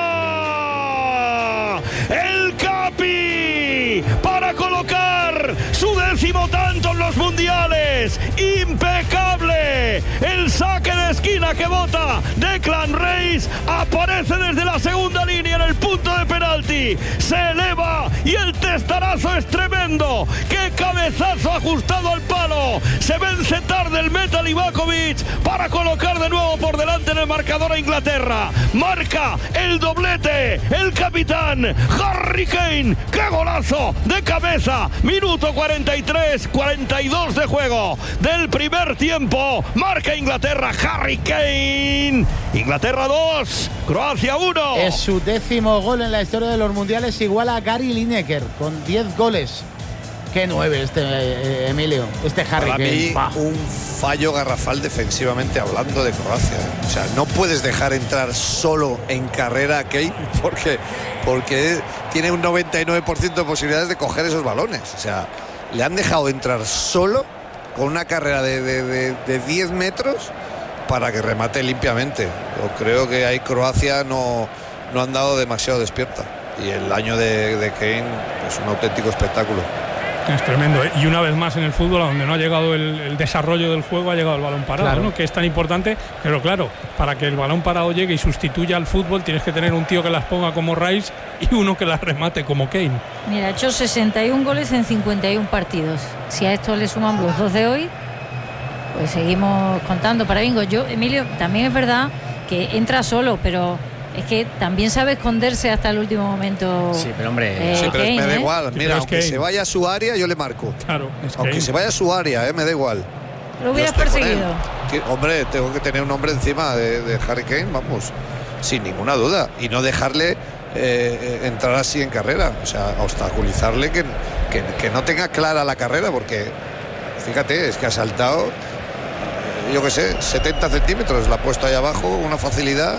S1: El Capi para colocar su 10º tanto en los mundiales. Impecable. El saque de esquina que bota Declan Rice aparece desde la segunda línea en el punto de penalti. Se eleva y el testarazo es tremendo. ¡Qué cabezazo ajustado al palo! Se vence tarde el meta Livakovic para colocar de nuevo por delante en el marcador a Inglaterra. Marca el doblete el capitán Harry Kane. ¡Qué golazo de cabeza! Minuto 42 de juego del primer tiempo. Marca Inglaterra, Harry Kane. Inglaterra 2, Croacia 1.
S2: Es su 10º gol en la historia de los mundiales, igual a Gary Lineker con 10 goles. Qué 9 Emilio, Harry Kane.
S6: Para mí, un fallo garrafal defensivamente hablando de Croacia. O sea, no puedes dejar entrar solo en carrera a Kane porque tiene un 99% de posibilidades de coger esos balones. O sea, le han dejado entrar solo con una carrera de 10 metros para que remate limpiamente. Yo creo que ahí Croacia no ha andado demasiado despierta. Y el año de Kane es un auténtico espectáculo.
S5: Es tremendo, ¿eh? Y una vez más en el fútbol, a donde no ha llegado el desarrollo del juego, ha llegado el balón parado, claro, ¿no? Que es tan importante, pero claro, para que el balón parado llegue y sustituya al fútbol, tienes que tener un tío que las ponga como Rice y uno que las remate como Kane.
S4: Mira, ha hecho 61 goles en 51 partidos. Si a esto le suman los 2 de hoy, pues seguimos contando para bingo. Yo, Emilio, también es verdad que entra solo, pero es que también sabe esconderse hasta el último momento.
S3: Sí, pero hombre,
S6: sí, pero
S4: Kane,
S6: me da igual. Mira,
S5: es
S6: aunque
S5: Kane.
S6: se vaya a su área, yo le marco.
S5: Claro, es
S6: Aunque
S5: Kane.
S6: se vaya a su área, me da igual.
S4: Lo hubieras
S6: Yo estoy con
S4: perseguido.
S6: él. Hombre, tengo que tener un hombre encima de Harry Kane, vamos, sin ninguna duda. Y no dejarle entrar así en carrera. O sea, obstaculizarle que no tenga clara la carrera, porque fíjate, es que ha saltado, yo qué sé, 70 centímetros, la ha puesto ahí abajo, una facilidad.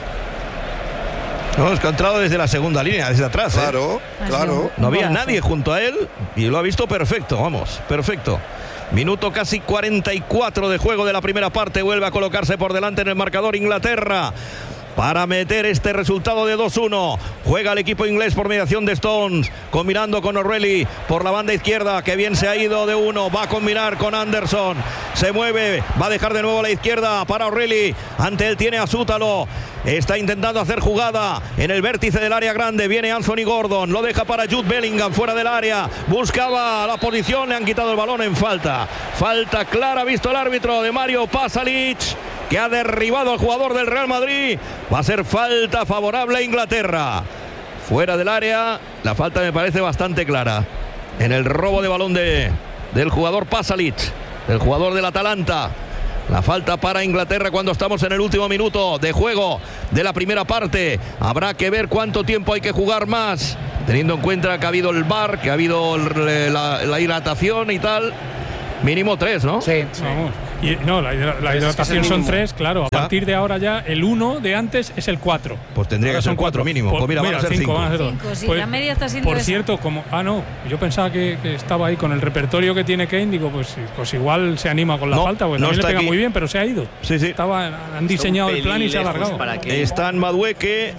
S1: No, es que ha entrado desde la segunda línea, desde atrás.
S6: Claro, claro.
S1: No había
S4: Golazo.
S1: nadie junto a él y lo ha visto perfecto, vamos, perfecto. Minuto casi 44 de juego de la primera parte. Vuelve a colocarse por delante en el marcador Inglaterra para meter este resultado de 2-1. Juega el equipo inglés por mediación de Stones, combinando con O'Reilly por la banda izquierda, que bien se ha ido de uno, va a combinar con Anderson, se mueve, va a dejar de nuevo a la izquierda para O'Reilly, ante él tiene a Sútalo, está intentando hacer jugada en el vértice del área grande, viene Anthony Gordon, lo deja para Jude Bellingham fuera del área, buscaba la posición, le han quitado el balón en falta clara, visto el árbitro, de Mario Pasalic, que ha derribado al jugador del Real Madrid. Va a ser falta favorable a Inglaterra. Fuera del área, la falta me parece bastante clara. En el robo de balón del jugador Pasalic, del jugador del Atalanta. La falta para Inglaterra cuando estamos en el último minuto de juego de la primera parte. Habrá que ver cuánto tiempo hay que jugar más, teniendo en cuenta que ha habido el VAR, que ha habido la hidratación y tal. Mínimo 3, ¿no?
S2: Sí.
S5: Vamos. Y, no, la hidratación son 3, claro. A
S1: ¿Ya?
S5: partir de ahora ya el 1 de antes es el 4.
S1: Pues tendría que ser 4 mínimo. Pues mira, van a ser 5.
S5: van a ser
S4: 5,
S5: dos.
S4: sí,
S5: Pues,
S4: la media está siendo
S5: por
S4: esa.
S5: cierto, como no, yo pensaba que estaba ahí con el repertorio que tiene Kane, digo, pues igual se anima con la
S1: No,
S5: falta, porque
S1: no
S5: también le
S1: está
S5: pega
S1: aquí.
S5: muy bien, pero se ha ido.
S1: Sí, sí.
S5: Han diseñado
S3: Está un
S5: el plan y se ha
S3: pelín lejos
S5: alargado.
S3: para que-
S1: Está en Madueque,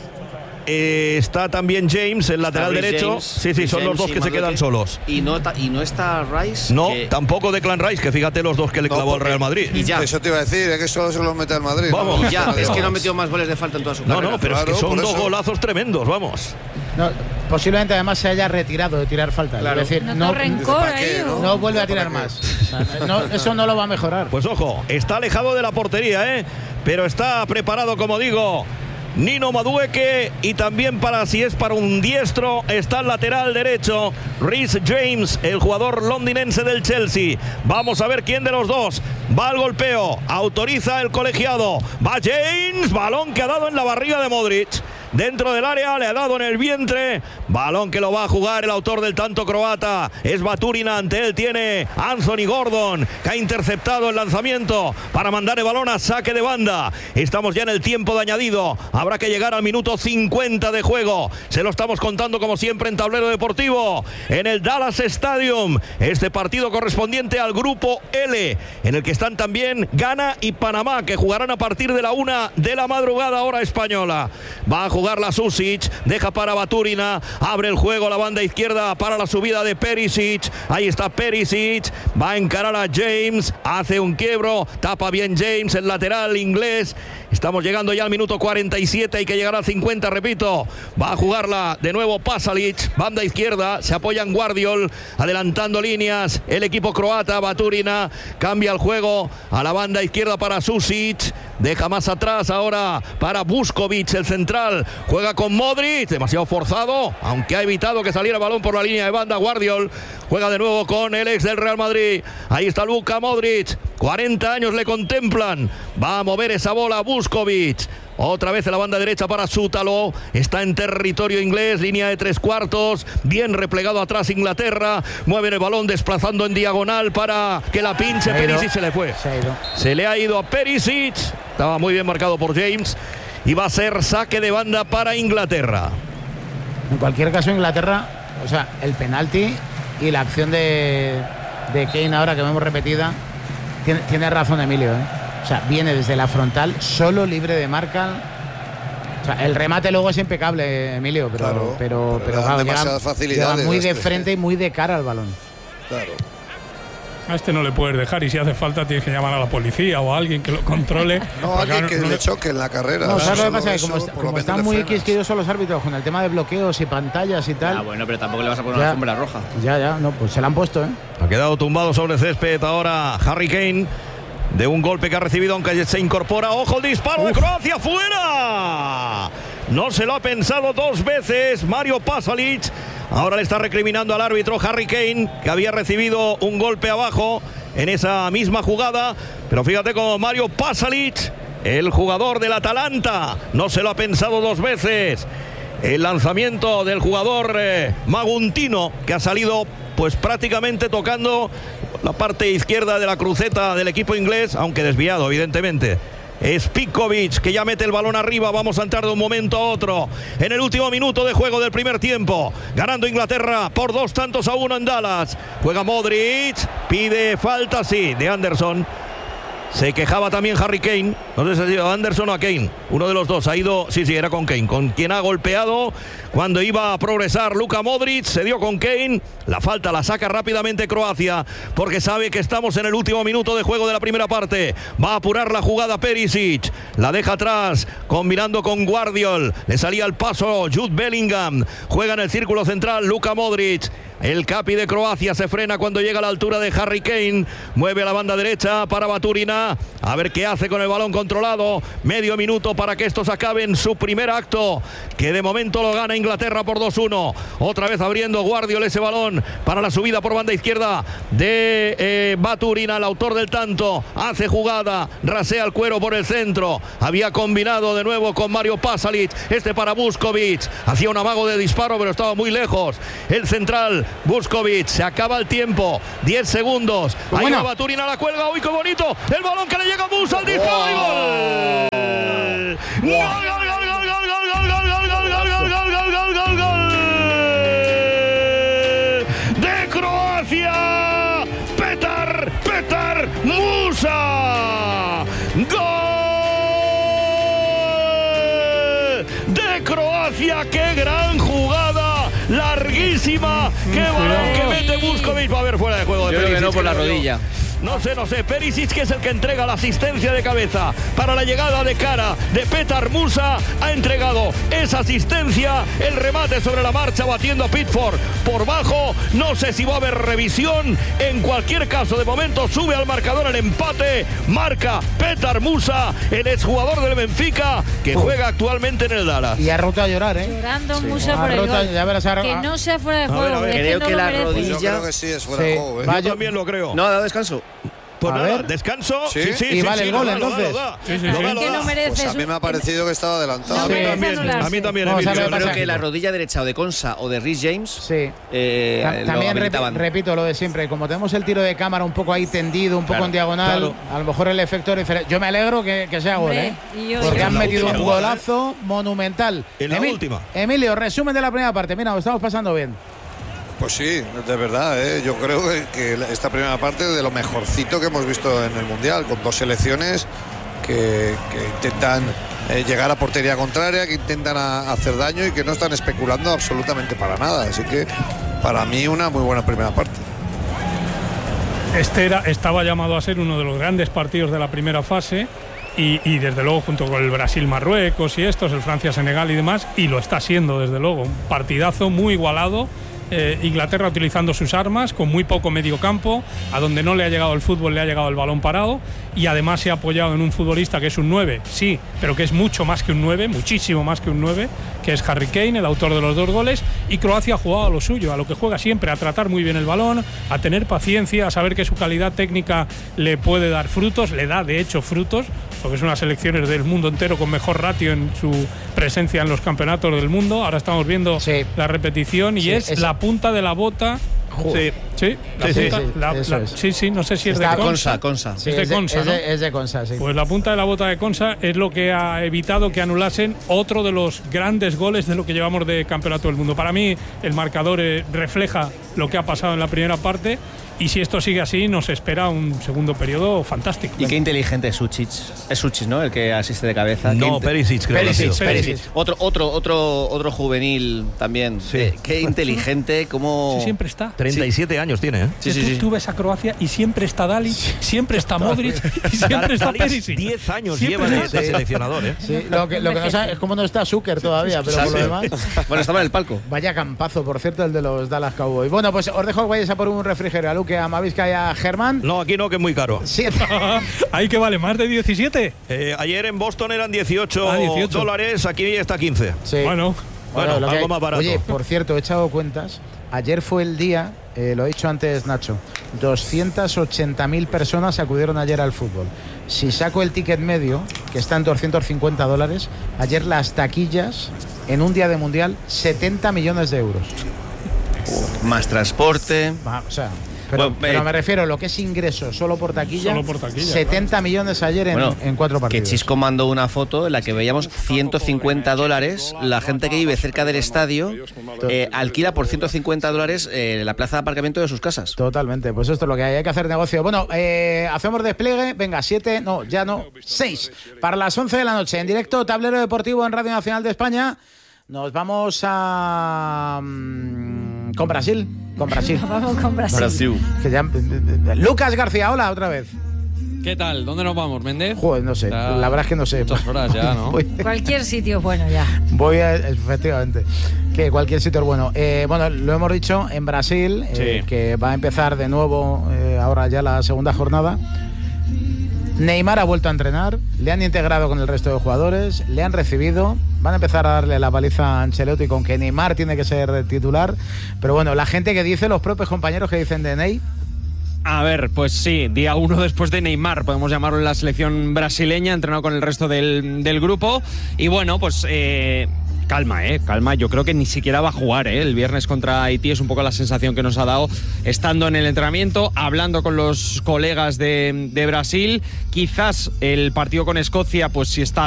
S1: está también James, el lateral
S3: Rhys
S1: derecho.
S3: James,
S1: Sí,
S3: Rhys
S1: son los
S3: James
S1: dos
S3: y
S1: que se quedan
S3: Madueke.
S1: solos.
S3: Y no está Rice.
S1: No,
S3: que-
S1: tampoco Declan Rice, que fíjate los dos que le
S6: No,
S1: clavó al
S6: porque-
S1: Real Madrid.
S3: Y ya.
S6: Eso te iba a decir, es que solo se los mete al Madrid.
S1: Vamos.
S6: ¿no?
S3: Y ya,
S6: Vamos.
S3: es que no ha metido más goles de falta en toda su
S1: No,
S3: carrera.
S1: no, pero es que
S6: Claro,
S1: son
S6: por
S1: dos
S6: eso.
S1: golazos tremendos, vamos.
S2: No, posiblemente además se haya retirado de tirar faltas.
S3: Claro.
S2: Es decir,
S4: ¿No
S2: no,
S4: te rencor
S6: ¿para
S4: ahí?
S6: qué,
S4: o?
S2: no vuelve a tirar
S6: ¿Para
S2: más. O sea, eso no lo va a mejorar.
S1: Pues ojo, está alejado de la portería, pero está preparado, como digo, Nino Madueke, y también si es para un diestro, está el lateral derecho, Rhys James, el jugador londinense del Chelsea. Vamos a ver quién de los dos va al golpeo, autoriza el colegiado, va James, balón que ha dado en la barriga de Modric. Dentro del área, le ha dado en el vientre. Balón que lo va a jugar el autor del tanto croata. Es Baturina, ante él tiene Anthony Gordon, que ha interceptado el lanzamiento para mandar el balón a saque de banda. Estamos ya en el tiempo de añadido. Habrá que llegar al minuto 50 de juego. Se lo estamos contando como siempre en Tablero Deportivo, en el Dallas Stadium. Este partido correspondiente al grupo L, en el que están también Ghana y Panamá, que jugarán a partir de la 1 de la madrugada, hora española. Va a jugar la Susic, deja para Baturina, abre el juego a la banda izquierda para la subida de Perisic. Ahí está Perisic, va a encarar a James, hace un quiebro, tapa bien James, el lateral inglés. Estamos llegando ya al minuto 47, hay que llegar al 50, repito. Va a jugarla de nuevo Pasalic, banda izquierda, se apoya en Guardiol, adelantando líneas el equipo croata. Baturina cambia el juego a la banda izquierda para Susic, deja más atrás ahora para Vuskovic, el central, juega con Modric, demasiado forzado, aunque ha evitado que saliera el balón por la línea de banda. Guardiol juega de nuevo con el ex del Real Madrid, ahí está Luka Modric, 40 años le contemplan, va a mover esa bola Vuskovic, otra vez en la banda derecha para Sútalo, está en territorio inglés, línea de 3/4, bien replegado atrás Inglaterra, mueven el balón desplazando en diagonal para que la pinche Perisic, se le fue.
S2: Se ha ido.
S1: Se le ha ido a Perisic, estaba muy bien marcado por James, y va a ser saque de banda para Inglaterra.
S2: En cualquier caso, Inglaterra, o sea, el penalti y la acción de Kane ahora que vemos repetida, tiene razón Emilio, O sea, viene desde la frontal, solo, libre de marca. O sea, el remate luego es impecable, Emilio, pero
S6: Claro,
S2: pero
S6: le dan
S2: claro,
S6: demasiadas facilidades
S2: llega muy
S6: a
S2: de
S6: este.
S2: frente y muy de cara al balón.
S6: Claro.
S5: A este no le puedes dejar, y si hace falta tienes que llamar a la policía o a alguien que lo controle.
S6: No,
S5: Porque
S6: alguien que
S5: no
S6: le choque en la carrera.
S2: No, ¿sabes lo que
S6: Solo
S2: pasa? Que
S6: eso,
S2: como,
S6: por lo
S2: como
S6: menos
S2: están
S6: le
S2: muy
S6: frenas.
S2: quisquillosos los árbitros con el tema de bloqueos y pantallas y tal.
S3: Ah, bueno, pero tampoco le vas a poner
S2: Ya.
S3: una alfombra roja.
S2: Ya, no, pues se la han puesto,
S1: Ha quedado tumbado sobre el césped ahora Harry Kane. de un golpe que ha recibido, aunque se incorpora. ¡Ojo el disparo de Croacia! ¡Fuera! No se lo ha pensado dos veces Mario Pasalic. Ahora le está recriminando al árbitro Harry Kane, que había recibido un golpe abajo en esa misma jugada. Pero fíjate cómo Mario Pasalic, el jugador del Atalanta, no se lo ha pensado dos veces. El lanzamiento del jugador maguntino, que ha salido pues prácticamente tocando la parte izquierda de la cruceta del equipo inglés, aunque desviado evidentemente. Spikovic, que ya mete el balón arriba. Vamos a entrar de un momento a otro en el último minuto de juego del primer tiempo, ganando Inglaterra por 2-1 en Dallas. Juega Modric, pide falta, sí, de Anderson. Se quejaba también Harry Kane, no sé si ha sido Anderson o a Kane, uno de los dos ha ido, sí, era con Kane, con quien ha golpeado cuando iba a progresar Luka Modric. Se dio con Kane, la falta la saca rápidamente Croacia, porque sabe que estamos en el último minuto de juego de la primera parte. Va a apurar la jugada Perisic, la deja atrás, combinando con Guardiol, le salía al paso Jude Bellingham, juega en el círculo central Luka Modric. El capi de Croacia se frena cuando llega a la altura de Harry Kane. Mueve a la banda derecha para Baturina. A ver qué hace con el balón controlado. Medio minuto para que estos acaben su primer acto, que de momento lo gana Inglaterra por 2-1. Otra vez abriendo Guardiola ese balón para la subida por banda izquierda de Baturina, el autor del tanto. Hace jugada, rasea el cuero por el centro. Había combinado de nuevo con Mario Pasalic. Este para Vuskovic. Hacía un amago de disparo, pero estaba muy lejos. El central Vuskovic, se acaba el tiempo, 10 segundos. Ahí va Baturina, la cuelga. ¡Uy, qué bonito! El balón que le llega a Musa, al disparo y gol. ¡Gol! De Croacia, Petar Musa. ¡Gol de Croacia! ¡Qué gran jugada! Larguísima, qué balón que mete Vuskovic. Va a haber fuera de juego de Perisic.
S3: Yo creo que no por la rodilla.
S1: No sé, Perisic, que es el que entrega la asistencia de cabeza para la llegada de cara de Petar Musa, ha entregado esa asistencia, el remate sobre la marcha batiendo a Pickford por bajo. No sé si va a haber revisión, en cualquier caso de momento sube al marcador el empate, marca Petar Musa, el exjugador del Benfica, que juega actualmente en el Dallas.
S2: Y ha roto a llorar,
S4: llorando Musa por el gol.
S2: Ya verás ahora,
S4: que no sea fuera de juego.
S1: A ver.
S3: Creo que la rodilla.
S6: Pues yo creo que sí es fuera de juego.
S1: Yo también lo creo.
S3: No, ha dado descanso.
S1: Pues
S2: a
S1: nada,
S2: ver.
S1: descanso.
S6: Sí.
S2: Y vale el gol, entonces.
S4: Que no mereces.
S6: Pues a mí me ha parecido que estaba adelantado.
S4: No merece
S1: a mí también.
S2: Vamos a ver,
S3: Yo creo
S2: pasa
S3: que la rodilla derecha o de Konsa o de Rhys James.
S2: Sí.
S3: También
S2: repito lo de siempre. Como tenemos el tiro de cámara un poco ahí tendido, un poco en diagonal, a lo mejor el efecto es diferente. Yo me alegro que sea gol, porque han metido un golazo monumental.
S1: En la última.
S2: Emilio, resumen de la primera parte. Mira, lo estamos pasando bien.
S6: Pues sí, de verdad, yo creo que esta primera parte es de lo mejorcito que hemos visto en el Mundial, con dos selecciones que intentan llegar a portería contraria, que intentan hacer daño y que no están especulando absolutamente para nada. Así que para mí una muy buena primera parte.
S5: Estaba llamado a ser uno de los grandes partidos de la primera fase. Y desde luego junto con el Brasil-Marruecos y estos, el Francia-Senegal y demás, y lo está siendo desde luego, un partidazo muy igualado. Inglaterra utilizando sus armas con muy poco medio campo, a donde no le ha llegado el fútbol le ha llegado el balón parado, y además se ha apoyado en un futbolista que es un 9, sí, pero que es mucho más que un 9, muchísimo más que un 9, que es Harry Kane, el autor de los 2 goles. Y Croacia ha jugado a lo suyo, a lo que juega siempre, a tratar muy bien el balón, a tener paciencia, a saber que su calidad técnica le puede dar frutos, le da de hecho frutos, porque es una selección del mundo entero con mejor ratio en su presencia en los campeonatos del mundo. Ahora estamos viendo la repetición y es la punta de la bota. Sí, no sé si es de
S3: Konsa.
S2: Sí,
S5: es de Konsa, ¿no?
S2: Es de Konsa, sí.
S5: Pues la punta de la bota de Konsa es lo que ha evitado que anulasen otro de los grandes goles de lo que llevamos de campeonato del mundo. Para mí el marcador refleja lo que ha pasado en la primera parte, y si esto sigue así nos espera un segundo periodo fantástico.
S3: Y qué inteligente es Sučić. Es Sučić, ¿no? El que asiste de cabeza.
S1: No, Perisic, creo.
S3: Perisic. Otro juvenil también.
S1: Sí.
S3: Qué inteligente, cómo...
S5: Sí, siempre está.
S1: 37 años. años tiene, ¿eh?
S5: Tú ves a Croacia y siempre está Dali, siempre está Modric y siempre está Perisic.
S1: 10 años lleva de seleccionador, ¿eh?
S2: Sí, lo que no sabe es cómo no está Zucker todavía, pero por lo demás.
S3: Bueno, estaba en el palco.
S2: Vaya campazo, por cierto, el de los Dallas Cowboys. Bueno, pues os dejo que vayáis a por un refrigerio a Luque, a Mavisca y a Germán.
S1: No, aquí no, que es muy caro.
S2: 7.
S5: ¿Ahí que vale? ¿Más de 17?
S1: Ayer en Boston eran 18 dólares, aquí está 15.
S2: Sí.
S5: Bueno,
S1: algo más barato.
S2: Oye, por cierto, he echado cuentas. Ayer fue el día, lo he dicho antes, Nacho, 280.000 personas acudieron ayer al fútbol. Si saco el ticket medio, que está en $250, ayer las taquillas, en un día de mundial, 70 millones de euros.
S3: Más transporte.
S2: O sea, pero me refiero a lo que es ingreso solo por taquilla. 70 claro. millones ayer en 4 partidos.
S3: Que Chisco mandó una foto en la que veíamos $150. La gente que vive cerca del estadio alquila por $150 la plaza de aparcamiento de sus casas.
S2: Totalmente, pues esto es lo que hay que hacer negocio. Bueno, hacemos despliegue, venga, 7, no, ya no, 6. Para las 11 de la noche, en directo, Tablero Deportivo en Radio Nacional de España. Nos vamos a... con Brasil.
S4: Vamos con Brasil.
S2: Lucas García, hola, otra vez.
S8: ¿Qué tal? ¿Dónde nos vamos, Méndez?
S2: Joder, no sé, la verdad es que no sé.
S8: Muchas horas ya, ¿no?
S4: Cualquier sitio es bueno ya.
S2: Efectivamente, que cualquier sitio es bueno. Bueno, lo hemos dicho, en Brasil,
S8: sí.
S2: Que va a empezar de nuevo ahora ya la segunda jornada. Neymar ha vuelto a entrenar, le han integrado con el resto de jugadores, le han recibido, van a empezar a darle la paliza a Ancelotti con que Neymar tiene que ser titular, pero bueno, la gente que dice, los propios compañeros que dicen de Ney.
S8: A ver, pues sí, día 1 después de Neymar, podemos llamarlo, en la selección brasileña, entrenado con el resto del grupo, y bueno, pues... Calma, yo creo que ni siquiera va a jugar, el viernes contra Haití, es un poco la sensación que nos ha dado estando en el entrenamiento, hablando con los colegas de Brasil. Quizás el partido con Escocia, pues si está